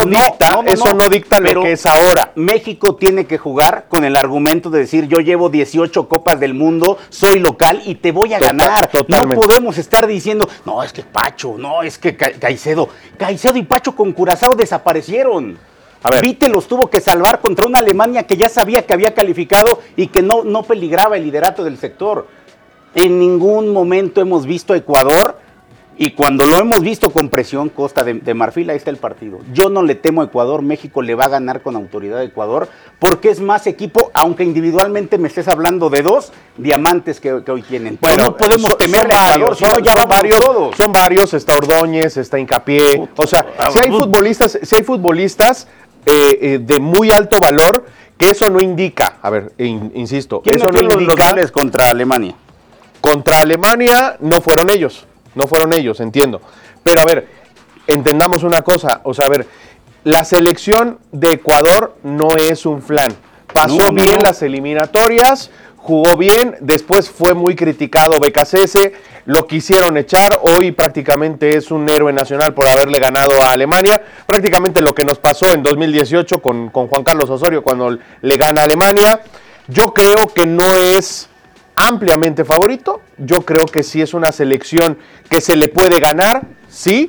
Speaker 21: dicta lo que es ahora.
Speaker 22: México tiene que jugar con el argumento de decir, yo llevo 18 Copas del Mundo, soy local y te voy a ganar.
Speaker 21: Totalmente.
Speaker 22: No podemos estar diciendo, no, es que Pacho, no, es que Caicedo y Pacho con Curazao desaparecieron. Vite los tuvo que salvar contra una Alemania que ya sabía que había calificado y que no peligraba el liderato del sector. En ningún momento hemos visto a Ecuador, y cuando lo hemos visto con presión, Costa de Marfil, ahí está el partido. Yo no le temo a Ecuador, México le va a ganar con autoridad a Ecuador, porque es más equipo, aunque individualmente me estés hablando de 2 diamantes que hoy tienen. Bueno, no podemos temerle a Ecuador, sino ya vamos todos.
Speaker 21: Son varios, está Ordóñez, está Hincapié, o sea, si hay futbolistas de muy alto valor, que eso no indica, insisto, eso no indica
Speaker 22: los goles contra Alemania.
Speaker 21: Contra Alemania no fueron ellos, entiendo. Pero entendamos una cosa, la selección de Ecuador no es un flan. Pasó bien las eliminatorias, jugó bien, después fue muy criticado BKCS, lo quisieron echar, hoy prácticamente es un héroe nacional por haberle ganado a Alemania, prácticamente lo que nos pasó en 2018 con Juan Carlos Osorio cuando le gana a Alemania. Yo creo que no es ampliamente favorito, yo creo que sí es una selección que se le puede ganar, sí.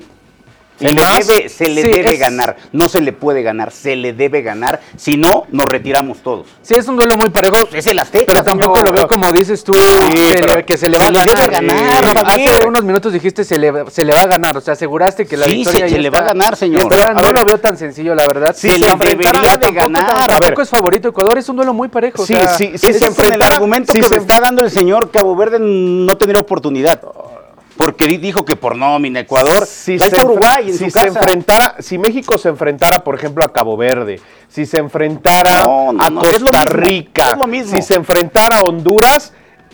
Speaker 22: Se le debe ganar, no se le puede ganar, se le debe ganar, si no, nos retiramos todos.
Speaker 1: Sí, es un duelo muy parejo.
Speaker 22: Es el Azteca,
Speaker 1: pero tampoco lo veo como dices tú, que se le va a ganar. Hace unos minutos dijiste se le va a ganar, o sea, aseguraste que la victoria
Speaker 22: se le va a ganar, señor.
Speaker 1: No lo veo tan sencillo, la verdad.
Speaker 22: Se le debería de ganar.
Speaker 1: Tampoco es favorito Ecuador, es un duelo muy parejo.
Speaker 22: Sí, con el argumento que me está dando el señor, Cabo Verde no tendría oportunidad. Porque dijo que por nómina Ecuador, está Uruguay en su casa.
Speaker 21: Si México se enfrentara, por ejemplo, a Cabo Verde, si se enfrentara a Costa Rica, si se enfrentara a Honduras,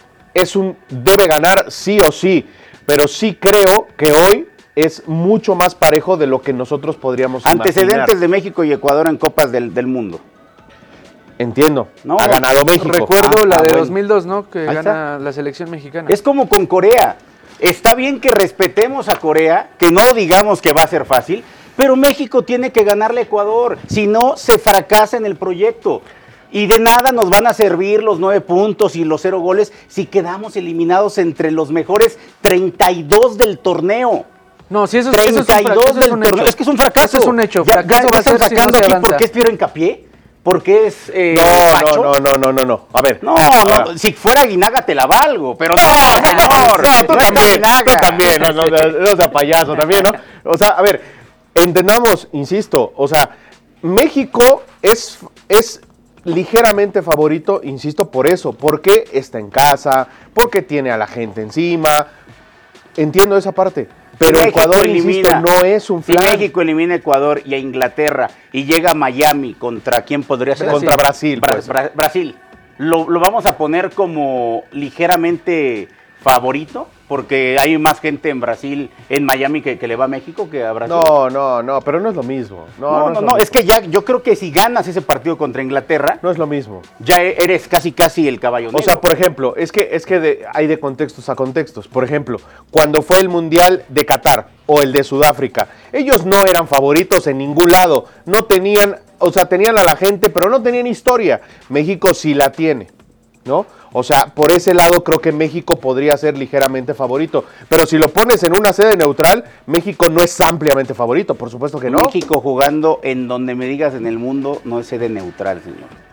Speaker 21: debe ganar sí o sí. Pero sí creo que hoy es mucho más parejo de lo que nosotros podríamos
Speaker 22: antecedentes
Speaker 21: imaginar.
Speaker 22: De México y Ecuador en Copas del Mundo.
Speaker 21: Entiendo, ha ganado México.
Speaker 1: Recuerdo la de 2002, ¿no? Que gana la selección mexicana.
Speaker 22: Es como con Corea. Está bien que respetemos a Corea, que no digamos que va a ser fácil, pero México tiene que ganarle a Ecuador, si no se fracasa en el proyecto. Y de nada nos van a servir los 9 puntos y los 0 goles si quedamos eliminados entre los mejores 32 del torneo.
Speaker 1: No, si eso es
Speaker 22: 32 del torneo, es que es un fracaso.
Speaker 1: Eso es un hecho.
Speaker 22: Ya están sacando aquí porque es Piero Hincapié. Porque es Pacho.
Speaker 21: No. A ver.
Speaker 22: No, si fuera Aguinaga te la valgo, pero no, señor.
Speaker 21: No, tú también. No sea payaso también, ¿no? O sea, a ver, entendamos, insisto, o sea, México es ligeramente favorito, insisto, por eso, porque está en casa, porque tiene a la gente encima. Entiendo esa parte. Pero Ecuador, insisto, no es un flan.
Speaker 22: Si México elimina a Ecuador y a Inglaterra y llega a Miami, ¿contra quién podría ser?
Speaker 21: Contra Brasil.
Speaker 22: Brasil. ¿Lo vamos a poner como ligeramente favorito? Porque hay más gente en Brasil, en Miami, que le va a México que a Brasil.
Speaker 21: No, pero no es lo mismo. No,
Speaker 22: es que ya yo creo que si ganas ese partido contra Inglaterra...
Speaker 21: No es lo mismo.
Speaker 22: Ya eres casi el caballo negro.
Speaker 21: O sea, por ejemplo, es que hay de contextos a contextos. Por ejemplo, cuando fue el Mundial de Qatar o el de Sudáfrica, ellos no eran favoritos en ningún lado. No tenían, tenían a la gente, pero no tenían historia. México sí la tiene, ¿no? O sea, por ese lado creo que México podría ser ligeramente favorito. Pero si lo pones en una sede neutral, México no es ampliamente favorito, por supuesto que no.
Speaker 22: México jugando en donde me digas en el mundo no es sede neutral, señor.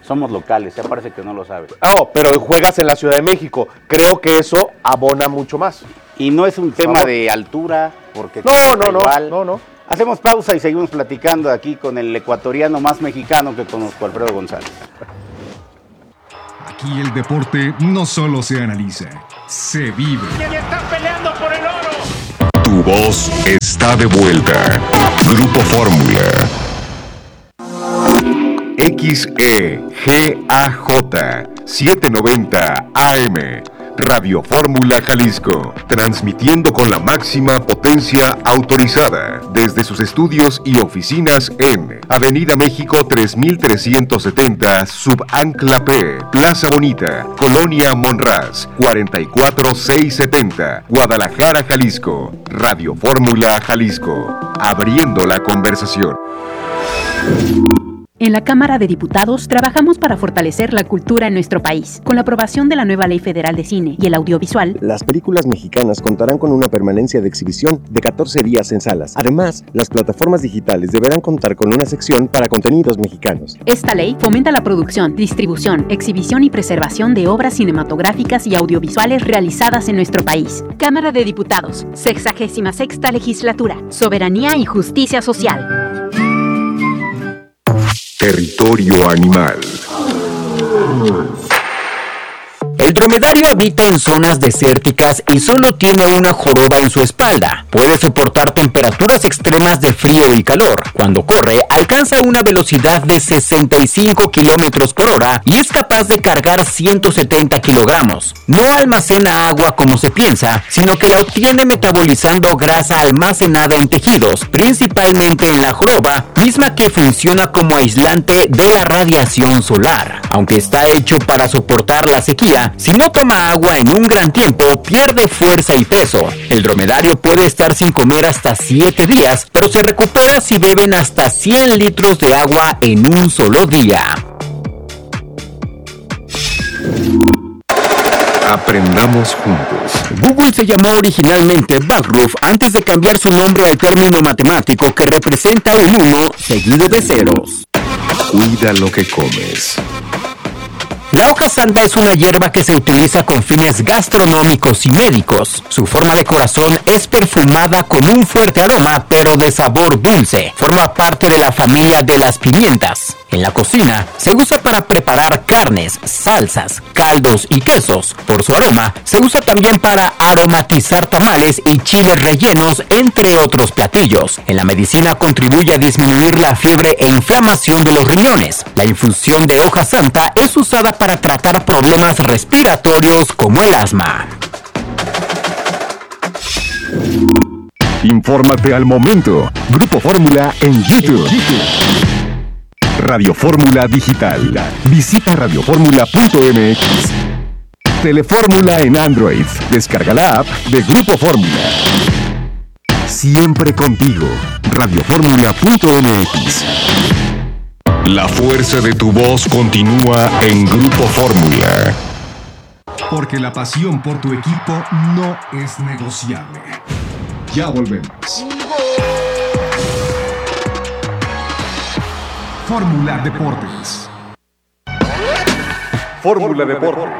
Speaker 22: Somos locales, parece que no lo sabes.
Speaker 21: Pero juegas en la Ciudad de México. Creo que eso abona mucho más.
Speaker 22: Y no es un tema de altura, porque...
Speaker 21: No.
Speaker 22: Hacemos pausa y seguimos platicando aquí con el ecuatoriano más mexicano que conozco, Alfredo González.
Speaker 20: Aquí el deporte no solo se analiza, se vive.
Speaker 11: ¿Quién está peleando por el oro?
Speaker 9: Tu voz está de vuelta. Grupo Fórmula. XEGAJ 790 AM. Radio Fórmula Jalisco, transmitiendo con la máxima potencia autorizada desde sus estudios y oficinas en Avenida México 3370, Subancla P, Plaza Bonita, Colonia Monraz, 44670, Guadalajara, Jalisco. Radio Fórmula Jalisco, abriendo la conversación.
Speaker 2: En la Cámara de Diputados trabajamos para fortalecer la cultura en nuestro país. Con la aprobación de la nueva Ley Federal de Cine y el Audiovisual,
Speaker 3: las películas mexicanas contarán con una permanencia de exhibición de 14 días en salas. Además, las plataformas digitales deberán contar con una sección para contenidos mexicanos.
Speaker 2: Esta ley fomenta la producción, distribución, exhibición y preservación de obras cinematográficas y audiovisuales realizadas en nuestro país. Cámara de Diputados, 66ª Legislatura, Soberanía y Justicia Social.
Speaker 9: Territorio animal.
Speaker 23: El dromedario habita en zonas desérticas y solo tiene una joroba en su espalda. Puede soportar temperaturas extremas de frío y calor. Cuando corre, alcanza una velocidad de 65 kilómetros por hora y es capaz de cargar 170 kilogramos. No almacena agua como se piensa, sino que la obtiene metabolizando grasa almacenada en tejidos, principalmente en la joroba, misma que funciona como aislante de la radiación solar. Aunque está hecho para soportar la sequía, si no toma agua en un gran tiempo, pierde fuerza y peso. El dromedario puede estar sin comer hasta 7 días, pero se recupera si beben hasta 100 litros de agua en un solo día.
Speaker 9: Aprendamos juntos.
Speaker 23: Google se llamó originalmente Backroof antes de cambiar su nombre al término matemático que representa un 1 seguido de ceros.
Speaker 9: Cuida lo que comes.
Speaker 23: La hoja santa es una hierba que se utiliza con fines gastronómicos y médicos. Su forma de corazón es perfumada con un fuerte aroma, pero de sabor dulce. Forma parte de la familia de las pimientas. En la cocina se usa para preparar carnes, salsas, caldos y quesos. Por su aroma, se usa también para aromatizar tamales y chiles rellenos, entre otros platillos. En la medicina contribuye a disminuir la fiebre e inflamación de los riñones. La infusión de hoja santa es usada para tratar problemas respiratorios como el asma.
Speaker 9: Infórmate al momento. Grupo Fórmula en YouTube. Radio Fórmula Digital. Visita radioformula.mx. Telefórmula en Android. Descarga la app de Grupo Fórmula. Siempre contigo. radioformula.mx. La fuerza de tu voz continúa en Grupo Fórmula.
Speaker 20: Porque la pasión por tu equipo no es negociable. Ya volvemos. Fórmula Deportes.
Speaker 21: Fórmula Deportes.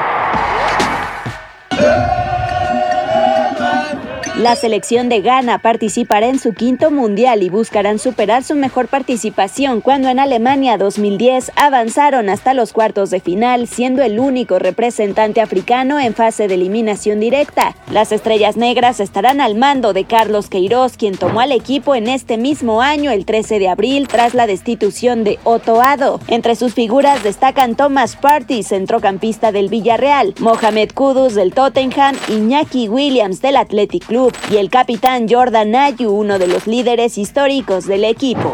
Speaker 24: La selección de Ghana participará en su 5º mundial y buscarán superar su mejor participación cuando en Alemania 2010 avanzaron hasta los cuartos de final, siendo el único representante africano en fase de eliminación directa. Las estrellas negras estarán al mando de Carlos Queiroz, quien tomó al equipo en este mismo año, el 13 de abril, tras la destitución de Otto Addo. Entre sus figuras destacan Thomas Partey, centrocampista del Villarreal, Mohamed Kudus del Tottenham, Iñaki Williams del Athletic Club y el capitán Jordan Ayew, uno de los líderes históricos del equipo.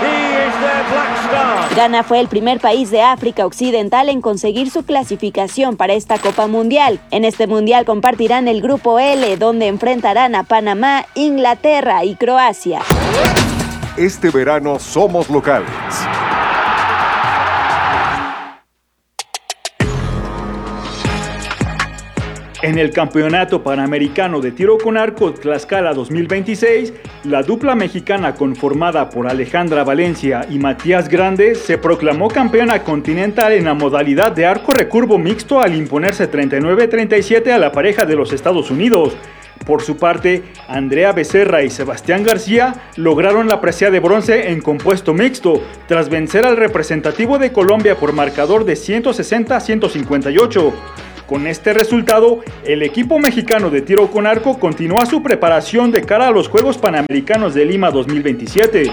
Speaker 24: Ghana fue el primer país de África Occidental en conseguir su clasificación para esta Copa Mundial. En este mundial compartirán el grupo L, donde enfrentarán a Panamá, Inglaterra y Croacia.
Speaker 9: Este verano somos locales.
Speaker 7: En el Campeonato Panamericano de Tiro con Arco Tlaxcala 2026, la dupla mexicana conformada por Alejandra Valencia y Matías Grande se proclamó campeona continental en la modalidad de arco recurvo mixto al imponerse 39-37 a la pareja de los Estados Unidos. Por su parte, Andrea Becerra y Sebastián García lograron la presea de bronce en compuesto mixto, tras vencer al representativo de Colombia por marcador de 160-158. Con este resultado, el equipo mexicano de tiro con arco continúa su preparación de cara a los Juegos Panamericanos de Lima 2027.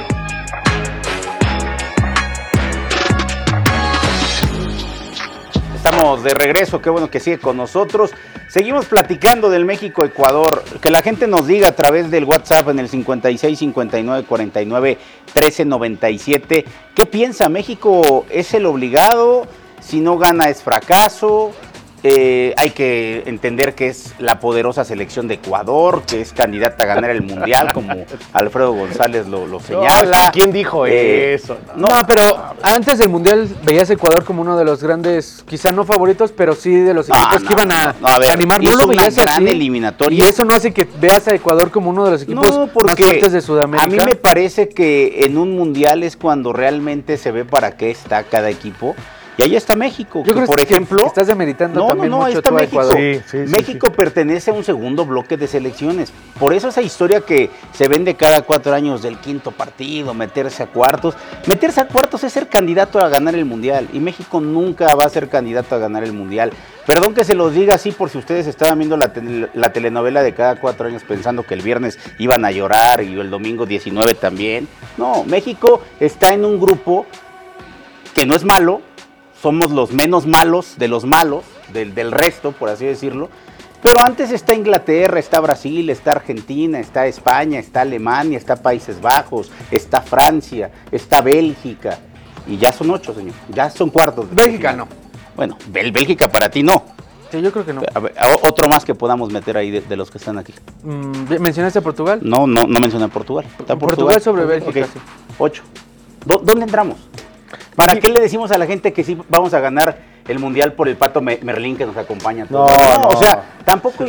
Speaker 22: Estamos de regreso, qué bueno que sigue con nosotros. Seguimos platicando del México-Ecuador. Que la gente nos diga a través del WhatsApp en el 56 59 49 13 97. ¿Qué piensa? ¿México es el obligado? Si no gana es fracaso. Hay que entender que es la poderosa selección de Ecuador, que es candidata a ganar el Mundial, como Alfredo González lo señala.
Speaker 21: ¿Quién dijo eso?
Speaker 1: No, pero antes del Mundial veías a Ecuador como uno de los grandes, quizá no favoritos, pero sí de los equipos que iban a animar.
Speaker 22: No lo veías gran eliminatoria.
Speaker 1: Y eso no hace que veas a Ecuador como uno de los equipos más fuertes de Sudamérica.
Speaker 22: A mí me parece que en un Mundial es cuando realmente se ve para qué está cada equipo. Y ahí está México,
Speaker 1: yo creo
Speaker 22: por ejemplo...
Speaker 1: Que estás demeritando también mucho
Speaker 22: ahí está
Speaker 1: tú a
Speaker 22: México.
Speaker 1: Ecuador.
Speaker 22: México pertenece a un segundo bloque de selecciones. Por eso esa historia que se vende cada 4 años del quinto partido, meterse a cuartos. Meterse a cuartos es ser candidato a ganar el Mundial. Y México nunca va a ser candidato a ganar el Mundial. Perdón que se los diga así por si ustedes estaban viendo la telenovela de cada 4 años pensando que el viernes iban a llorar y el domingo 19 también. No, México está en un grupo que no es malo. Somos los menos malos de los malos, del resto, por así decirlo. Pero antes está Inglaterra, está Brasil, está Argentina, está España, está Alemania, está Países Bajos, está Francia, está Bélgica. Y ya son 8, señor. Ya son cuartos.
Speaker 1: Bélgica no.
Speaker 22: Bueno, Bélgica para ti no.
Speaker 1: Sí, yo creo que no.
Speaker 22: A ver, otro más que podamos meter ahí de los que están aquí.
Speaker 1: ¿Mencionaste a Portugal?
Speaker 22: No mencioné a Portugal. Está
Speaker 1: Portugal sobre Bélgica,
Speaker 22: okay.
Speaker 1: sí.
Speaker 22: 8. ¿Dónde entramos? ¿Para qué le decimos a la gente que sí vamos a ganar el Mundial por el Pato Merlín que nos acompaña?
Speaker 21: No,
Speaker 22: o sea, tampoco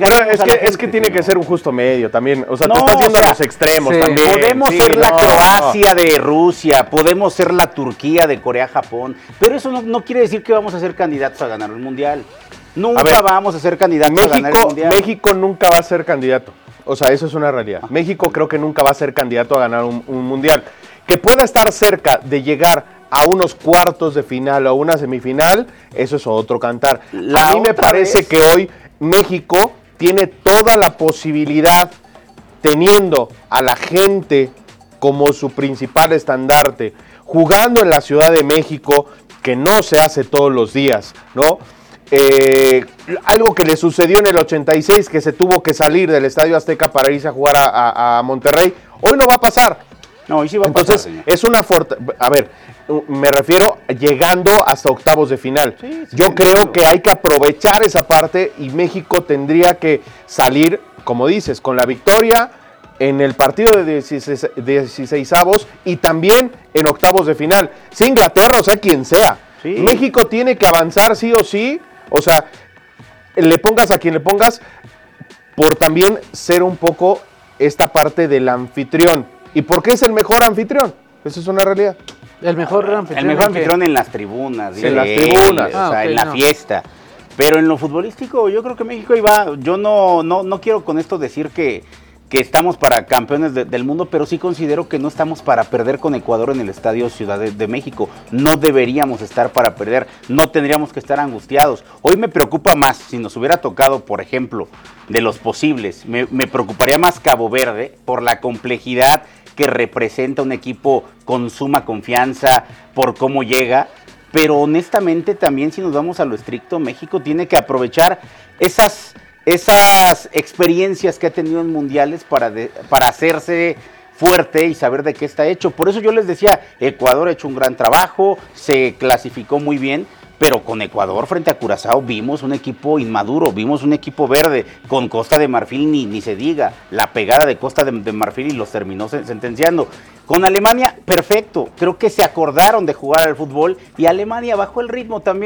Speaker 21: es que tiene que ser un justo medio también. O sea, te estás yendo a los extremos también.
Speaker 22: Podemos ser la Croacia de Rusia, podemos ser la Turquía de Corea, Japón, pero eso no quiere decir que vamos a ser candidatos a ganar el Mundial. Nunca vamos a ser candidatos a ganar el Mundial.
Speaker 21: México nunca va a ser candidato. O sea, eso es una realidad. México creo que nunca va a ser candidato a ganar un Mundial. Que pueda estar cerca de llegar a unos cuartos de final o a una semifinal, eso es otro cantar. A mí me parece que hoy México tiene toda la posibilidad, teniendo a la gente como su principal estandarte, jugando en la Ciudad de México, que no se hace todos los días, ¿no? Algo que le sucedió en el 86, que se tuvo que salir del Estadio Azteca para irse a jugar a Monterrey, hoy no va a pasar.
Speaker 22: No, hoy sí va a
Speaker 21: Entonces,
Speaker 22: pasar,
Speaker 21: es una a ver, me refiero llegando hasta octavos de final. Yo creo que hay que aprovechar esa parte y México tendría que salir, como dices, con la victoria en el partido de 16avos y también en octavos de final. Sea Inglaterra, o sea, quien sea. Sí. México tiene que avanzar sí o sí, o sea, le pongas a quien le pongas, por también ser un poco esta parte del anfitrión. ¿Y por qué es el mejor anfitrión? Eso es una realidad.
Speaker 1: El mejor anfitrión.
Speaker 22: El mejor anfitrión en las tribunas.
Speaker 21: En las tribunas.
Speaker 22: O sea, en la fiesta. Pero en lo futbolístico, yo creo que México iba. Yo no quiero con esto decir que estamos para campeones del mundo, pero sí considero que no estamos para perder con Ecuador en el Estadio Ciudad de México. No deberíamos estar para perder, no tendríamos que estar angustiados. Hoy me preocupa más, si nos hubiera tocado, por ejemplo, de los posibles, me preocuparía más Cabo Verde por la complejidad que representa un equipo con suma confianza, por cómo llega, pero honestamente también si nos vamos a lo estricto, México tiene que aprovechar esas experiencias que ha tenido en mundiales para hacerse fuerte y saber de qué está hecho. Por eso yo les decía, Ecuador ha hecho un gran trabajo, se clasificó muy bien, pero con Ecuador frente a Curazao vimos un equipo inmaduro, vimos un equipo verde, con Costa de Marfil ni se diga, la pegada de Costa de Marfil y los terminó sentenciando. Con Alemania, perfecto, creo que se acordaron de jugar al fútbol y Alemania bajó el ritmo también,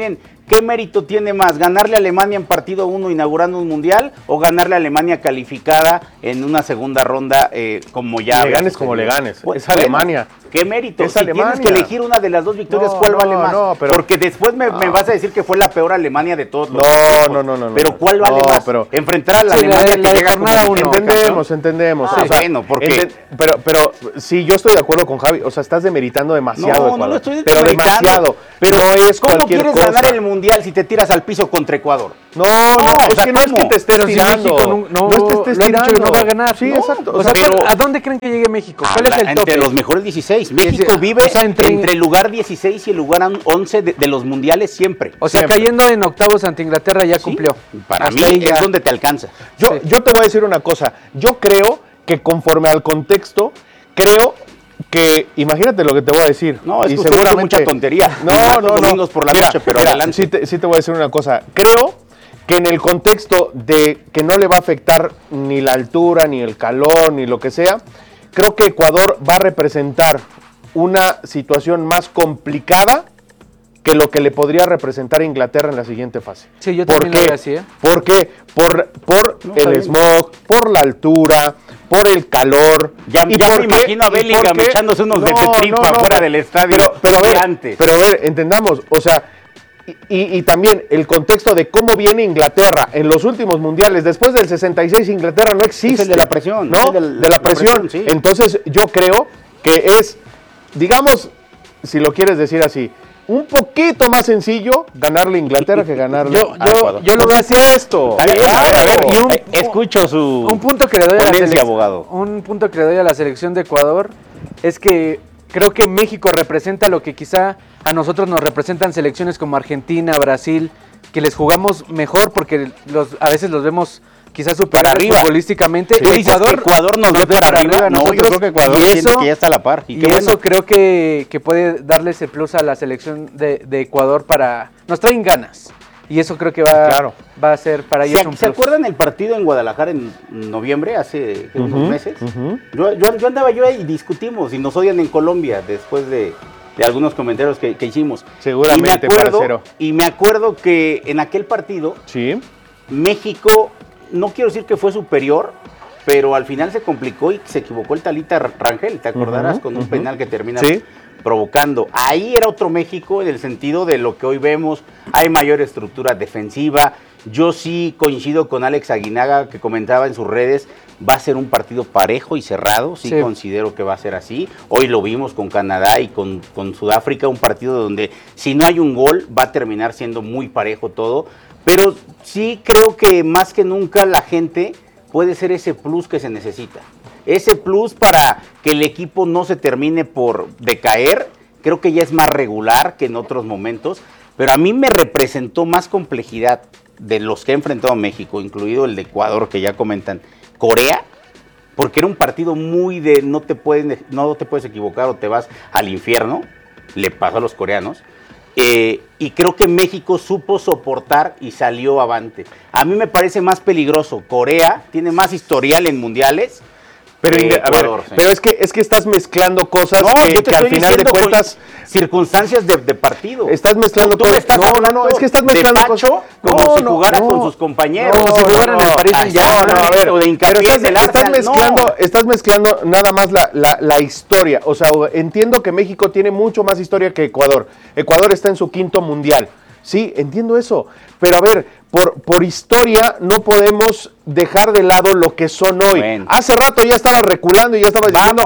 Speaker 22: ¿Qué mérito tiene más? ¿Ganarle a Alemania en partido 1 inaugurando un mundial o ganarle a Alemania calificada en una segunda ronda como ya...
Speaker 21: Le ganes como le ganes.
Speaker 22: Pues,
Speaker 21: es Alemania.
Speaker 22: ¿Qué mérito?
Speaker 21: Es
Speaker 22: si
Speaker 21: Alemania.
Speaker 22: Tienes que elegir una de las dos victorias, ¿cuál vale más? Porque después me vas a decir que fue la peor Alemania de todos los tiempos.
Speaker 21: No.
Speaker 22: Pero ¿cuál vale más?
Speaker 21: Pero,
Speaker 22: enfrentar a la Alemania que llega como
Speaker 21: Entendemos.
Speaker 22: Ah, bueno, porque...
Speaker 21: Pero sí, yo estoy de acuerdo con Javi. O sea, estás demeritando demasiado.
Speaker 22: No lo estoy
Speaker 21: pero
Speaker 22: demeritando.
Speaker 21: Pero no es
Speaker 22: ¿cómo
Speaker 21: cualquier
Speaker 22: quieres
Speaker 21: cosa.
Speaker 22: ganar el mundial si te tiras al piso contra Ecuador?
Speaker 21: No,
Speaker 22: o
Speaker 21: es
Speaker 22: sea,
Speaker 21: que no es que te estés tirando.
Speaker 1: No
Speaker 21: es que te estés tirando.
Speaker 1: Que no va a ganar.
Speaker 21: Sí, exacto.
Speaker 1: O sea, ¿a dónde creen que llegue México? ¿Cuál es el tope?
Speaker 22: Entre los mejores 16. México vive entre el lugar 16 y el lugar 11 de los mundiales siempre.
Speaker 1: O sea, cayendo en octavos ante Inglaterra ya cumplió.
Speaker 22: Para mí es donde te alcanza.
Speaker 21: Yo te voy a decir una cosa. Yo creo que conforme al contexto, creo que, imagínate lo que te voy a decir.
Speaker 22: No, es
Speaker 21: y
Speaker 22: que
Speaker 21: seguramente
Speaker 22: mucha tontería.
Speaker 21: No.
Speaker 22: Domingos por la noche, pero adelante.
Speaker 21: Sí te voy a decir una cosa. Creo que en el contexto de que no le va a afectar ni la altura, ni el calor, ni lo que sea, creo que Ecuador va a representar una situación más complicada que lo que le podría representar a Inglaterra en la siguiente fase.
Speaker 1: Sí, yo también lo veo así, ¿eh?
Speaker 21: ¿Por qué? Por el smog, por la altura, por el calor.
Speaker 22: Ya me imagino a Bellingham echándose unos de tripa fuera del estadio.
Speaker 21: Pero a ver, entendamos, o sea, y también el contexto de cómo viene Inglaterra en los últimos mundiales. Después del 66 Inglaterra no existe.
Speaker 22: Es el de la presión.
Speaker 21: ¿No? De la presión. Sí. Entonces yo creo que es, digamos, si lo quieres decir así, un poquito más sencillo ganarle a Inglaterra que ganarle a Ecuador.
Speaker 1: Yo lo veo así.
Speaker 21: Esto.
Speaker 22: Escucho su
Speaker 1: un punto que le doy
Speaker 22: abogado.
Speaker 1: Un punto que le doy a la selección de Ecuador es que creo que México representa lo que quizá a nosotros nos representan selecciones como Argentina, Brasil, que les jugamos mejor porque a veces los vemos quizás superiores
Speaker 22: arriba
Speaker 1: futbolísticamente.
Speaker 22: Sí, Ecuador nos ve para arriba. No, yo creo que Ecuador siente que ya está a la par.
Speaker 1: Y eso creo que puede darle ese plus a la selección de Ecuador para... Nos traen ganas. Y eso creo que va a ser para ellos un plus.
Speaker 22: ¿Se acuerdan el partido en Guadalajara en noviembre, hace unos meses? Yo andaba ahí y discutimos y nos odian en Colombia después de algunos comentarios que hicimos.
Speaker 21: Seguramente,
Speaker 22: y me acuerdo que en aquel partido México, no quiero decir que fue superior, pero al final se complicó y se equivocó el Talita Rangel, ¿te acordarás? Con un penal que termina provocando. Ahí era otro México en el sentido de lo que hoy vemos, hay mayor estructura defensiva. Yo sí coincido con Alex Aguinaga, que comentaba en sus redes, va a ser un partido parejo y cerrado, sí considero que va a ser así. Hoy lo vimos con Canadá y con Sudáfrica, un partido donde si no hay un gol va a terminar siendo muy parejo todo, pero sí creo que más que nunca la gente puede ser ese plus que se necesita. Ese plus para que el equipo no se termine por decaer, creo que ya es más regular que en otros momentos, pero a mí me representó más complejidad de los que ha enfrentado México, incluido el de Ecuador, que ya comentan, Corea, porque era un partido muy de no te puedes equivocar o te vas al infierno, le pasó a los coreanos, y creo que México supo soportar y salió avante. A mí me parece más peligroso, Corea tiene más historial en mundiales,
Speaker 21: pero es que estás mezclando cosas que al final de cuentas
Speaker 22: circunstancias de partido.
Speaker 21: Estás mezclando
Speaker 22: cosas.
Speaker 21: Es que estás mezclando cosas
Speaker 22: como si jugara con sus compañeros,
Speaker 1: como si jugaran en el París Saint-Germain,
Speaker 22: o de hincapié del Arsenal.
Speaker 21: Estás mezclando nada más la historia. O sea, entiendo que México tiene mucho más historia que Ecuador. Ecuador está en su 5º mundial. Sí, entiendo eso. Pero a ver, por historia no podemos dejar de lado lo que son hoy. Bueno. Hace rato ya estaba reculando y ya estaba diciendo...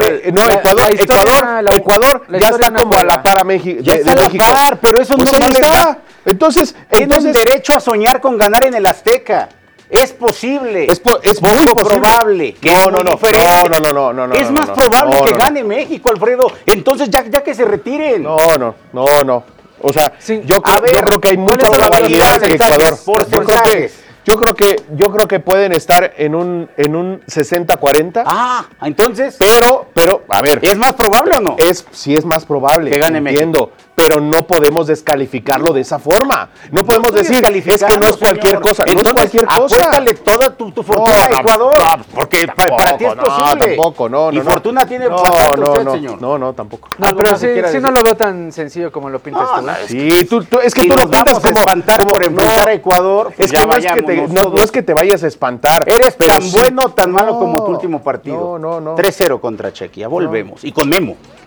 Speaker 21: Ecuador ya está como a la par a México.
Speaker 22: Ya está a la par, pero eso
Speaker 21: pues
Speaker 22: no
Speaker 21: está. Entonces
Speaker 22: tienen derecho a soñar con ganar en el Azteca. Es posible.
Speaker 21: Es muy
Speaker 22: probable. Que
Speaker 21: No.
Speaker 22: Es más probable que gane México, Alfredo. Entonces ya que se retiren.
Speaker 21: No. O sea, yo creo que hay mucha probabilidad que Ecuador. Yo creo que pueden estar en un 60-40.
Speaker 22: Entonces.
Speaker 21: Pero, a ver.
Speaker 22: ¿Es más probable o no?
Speaker 21: Sí es más probable.
Speaker 22: Que gane
Speaker 21: México. pero no podemos descalificarlo de esa forma. No podemos decir, es que no es cualquier cosa.
Speaker 22: Entonces,
Speaker 21: no es cualquier cosa.
Speaker 22: Apuéstale toda tu fortuna a Ecuador.
Speaker 21: Porque
Speaker 22: para ti es posible.
Speaker 21: Tampoco, no.
Speaker 22: Y fortuna tiene bastante usted, señor.
Speaker 21: No, tampoco.
Speaker 1: No, pero sí no lo veo tan sencillo como lo pintas tú.
Speaker 21: Sí, es que
Speaker 22: si
Speaker 21: tú lo
Speaker 22: nos
Speaker 21: pintas
Speaker 22: vamos a
Speaker 21: como
Speaker 22: espantar por enfrentar a Ecuador, pues
Speaker 21: es que no es que te vayas a espantar.
Speaker 22: Eres tan bueno o tan malo como tu último partido.
Speaker 21: No.
Speaker 22: 3-0 contra Chequia. Volvemos. Y con Memo.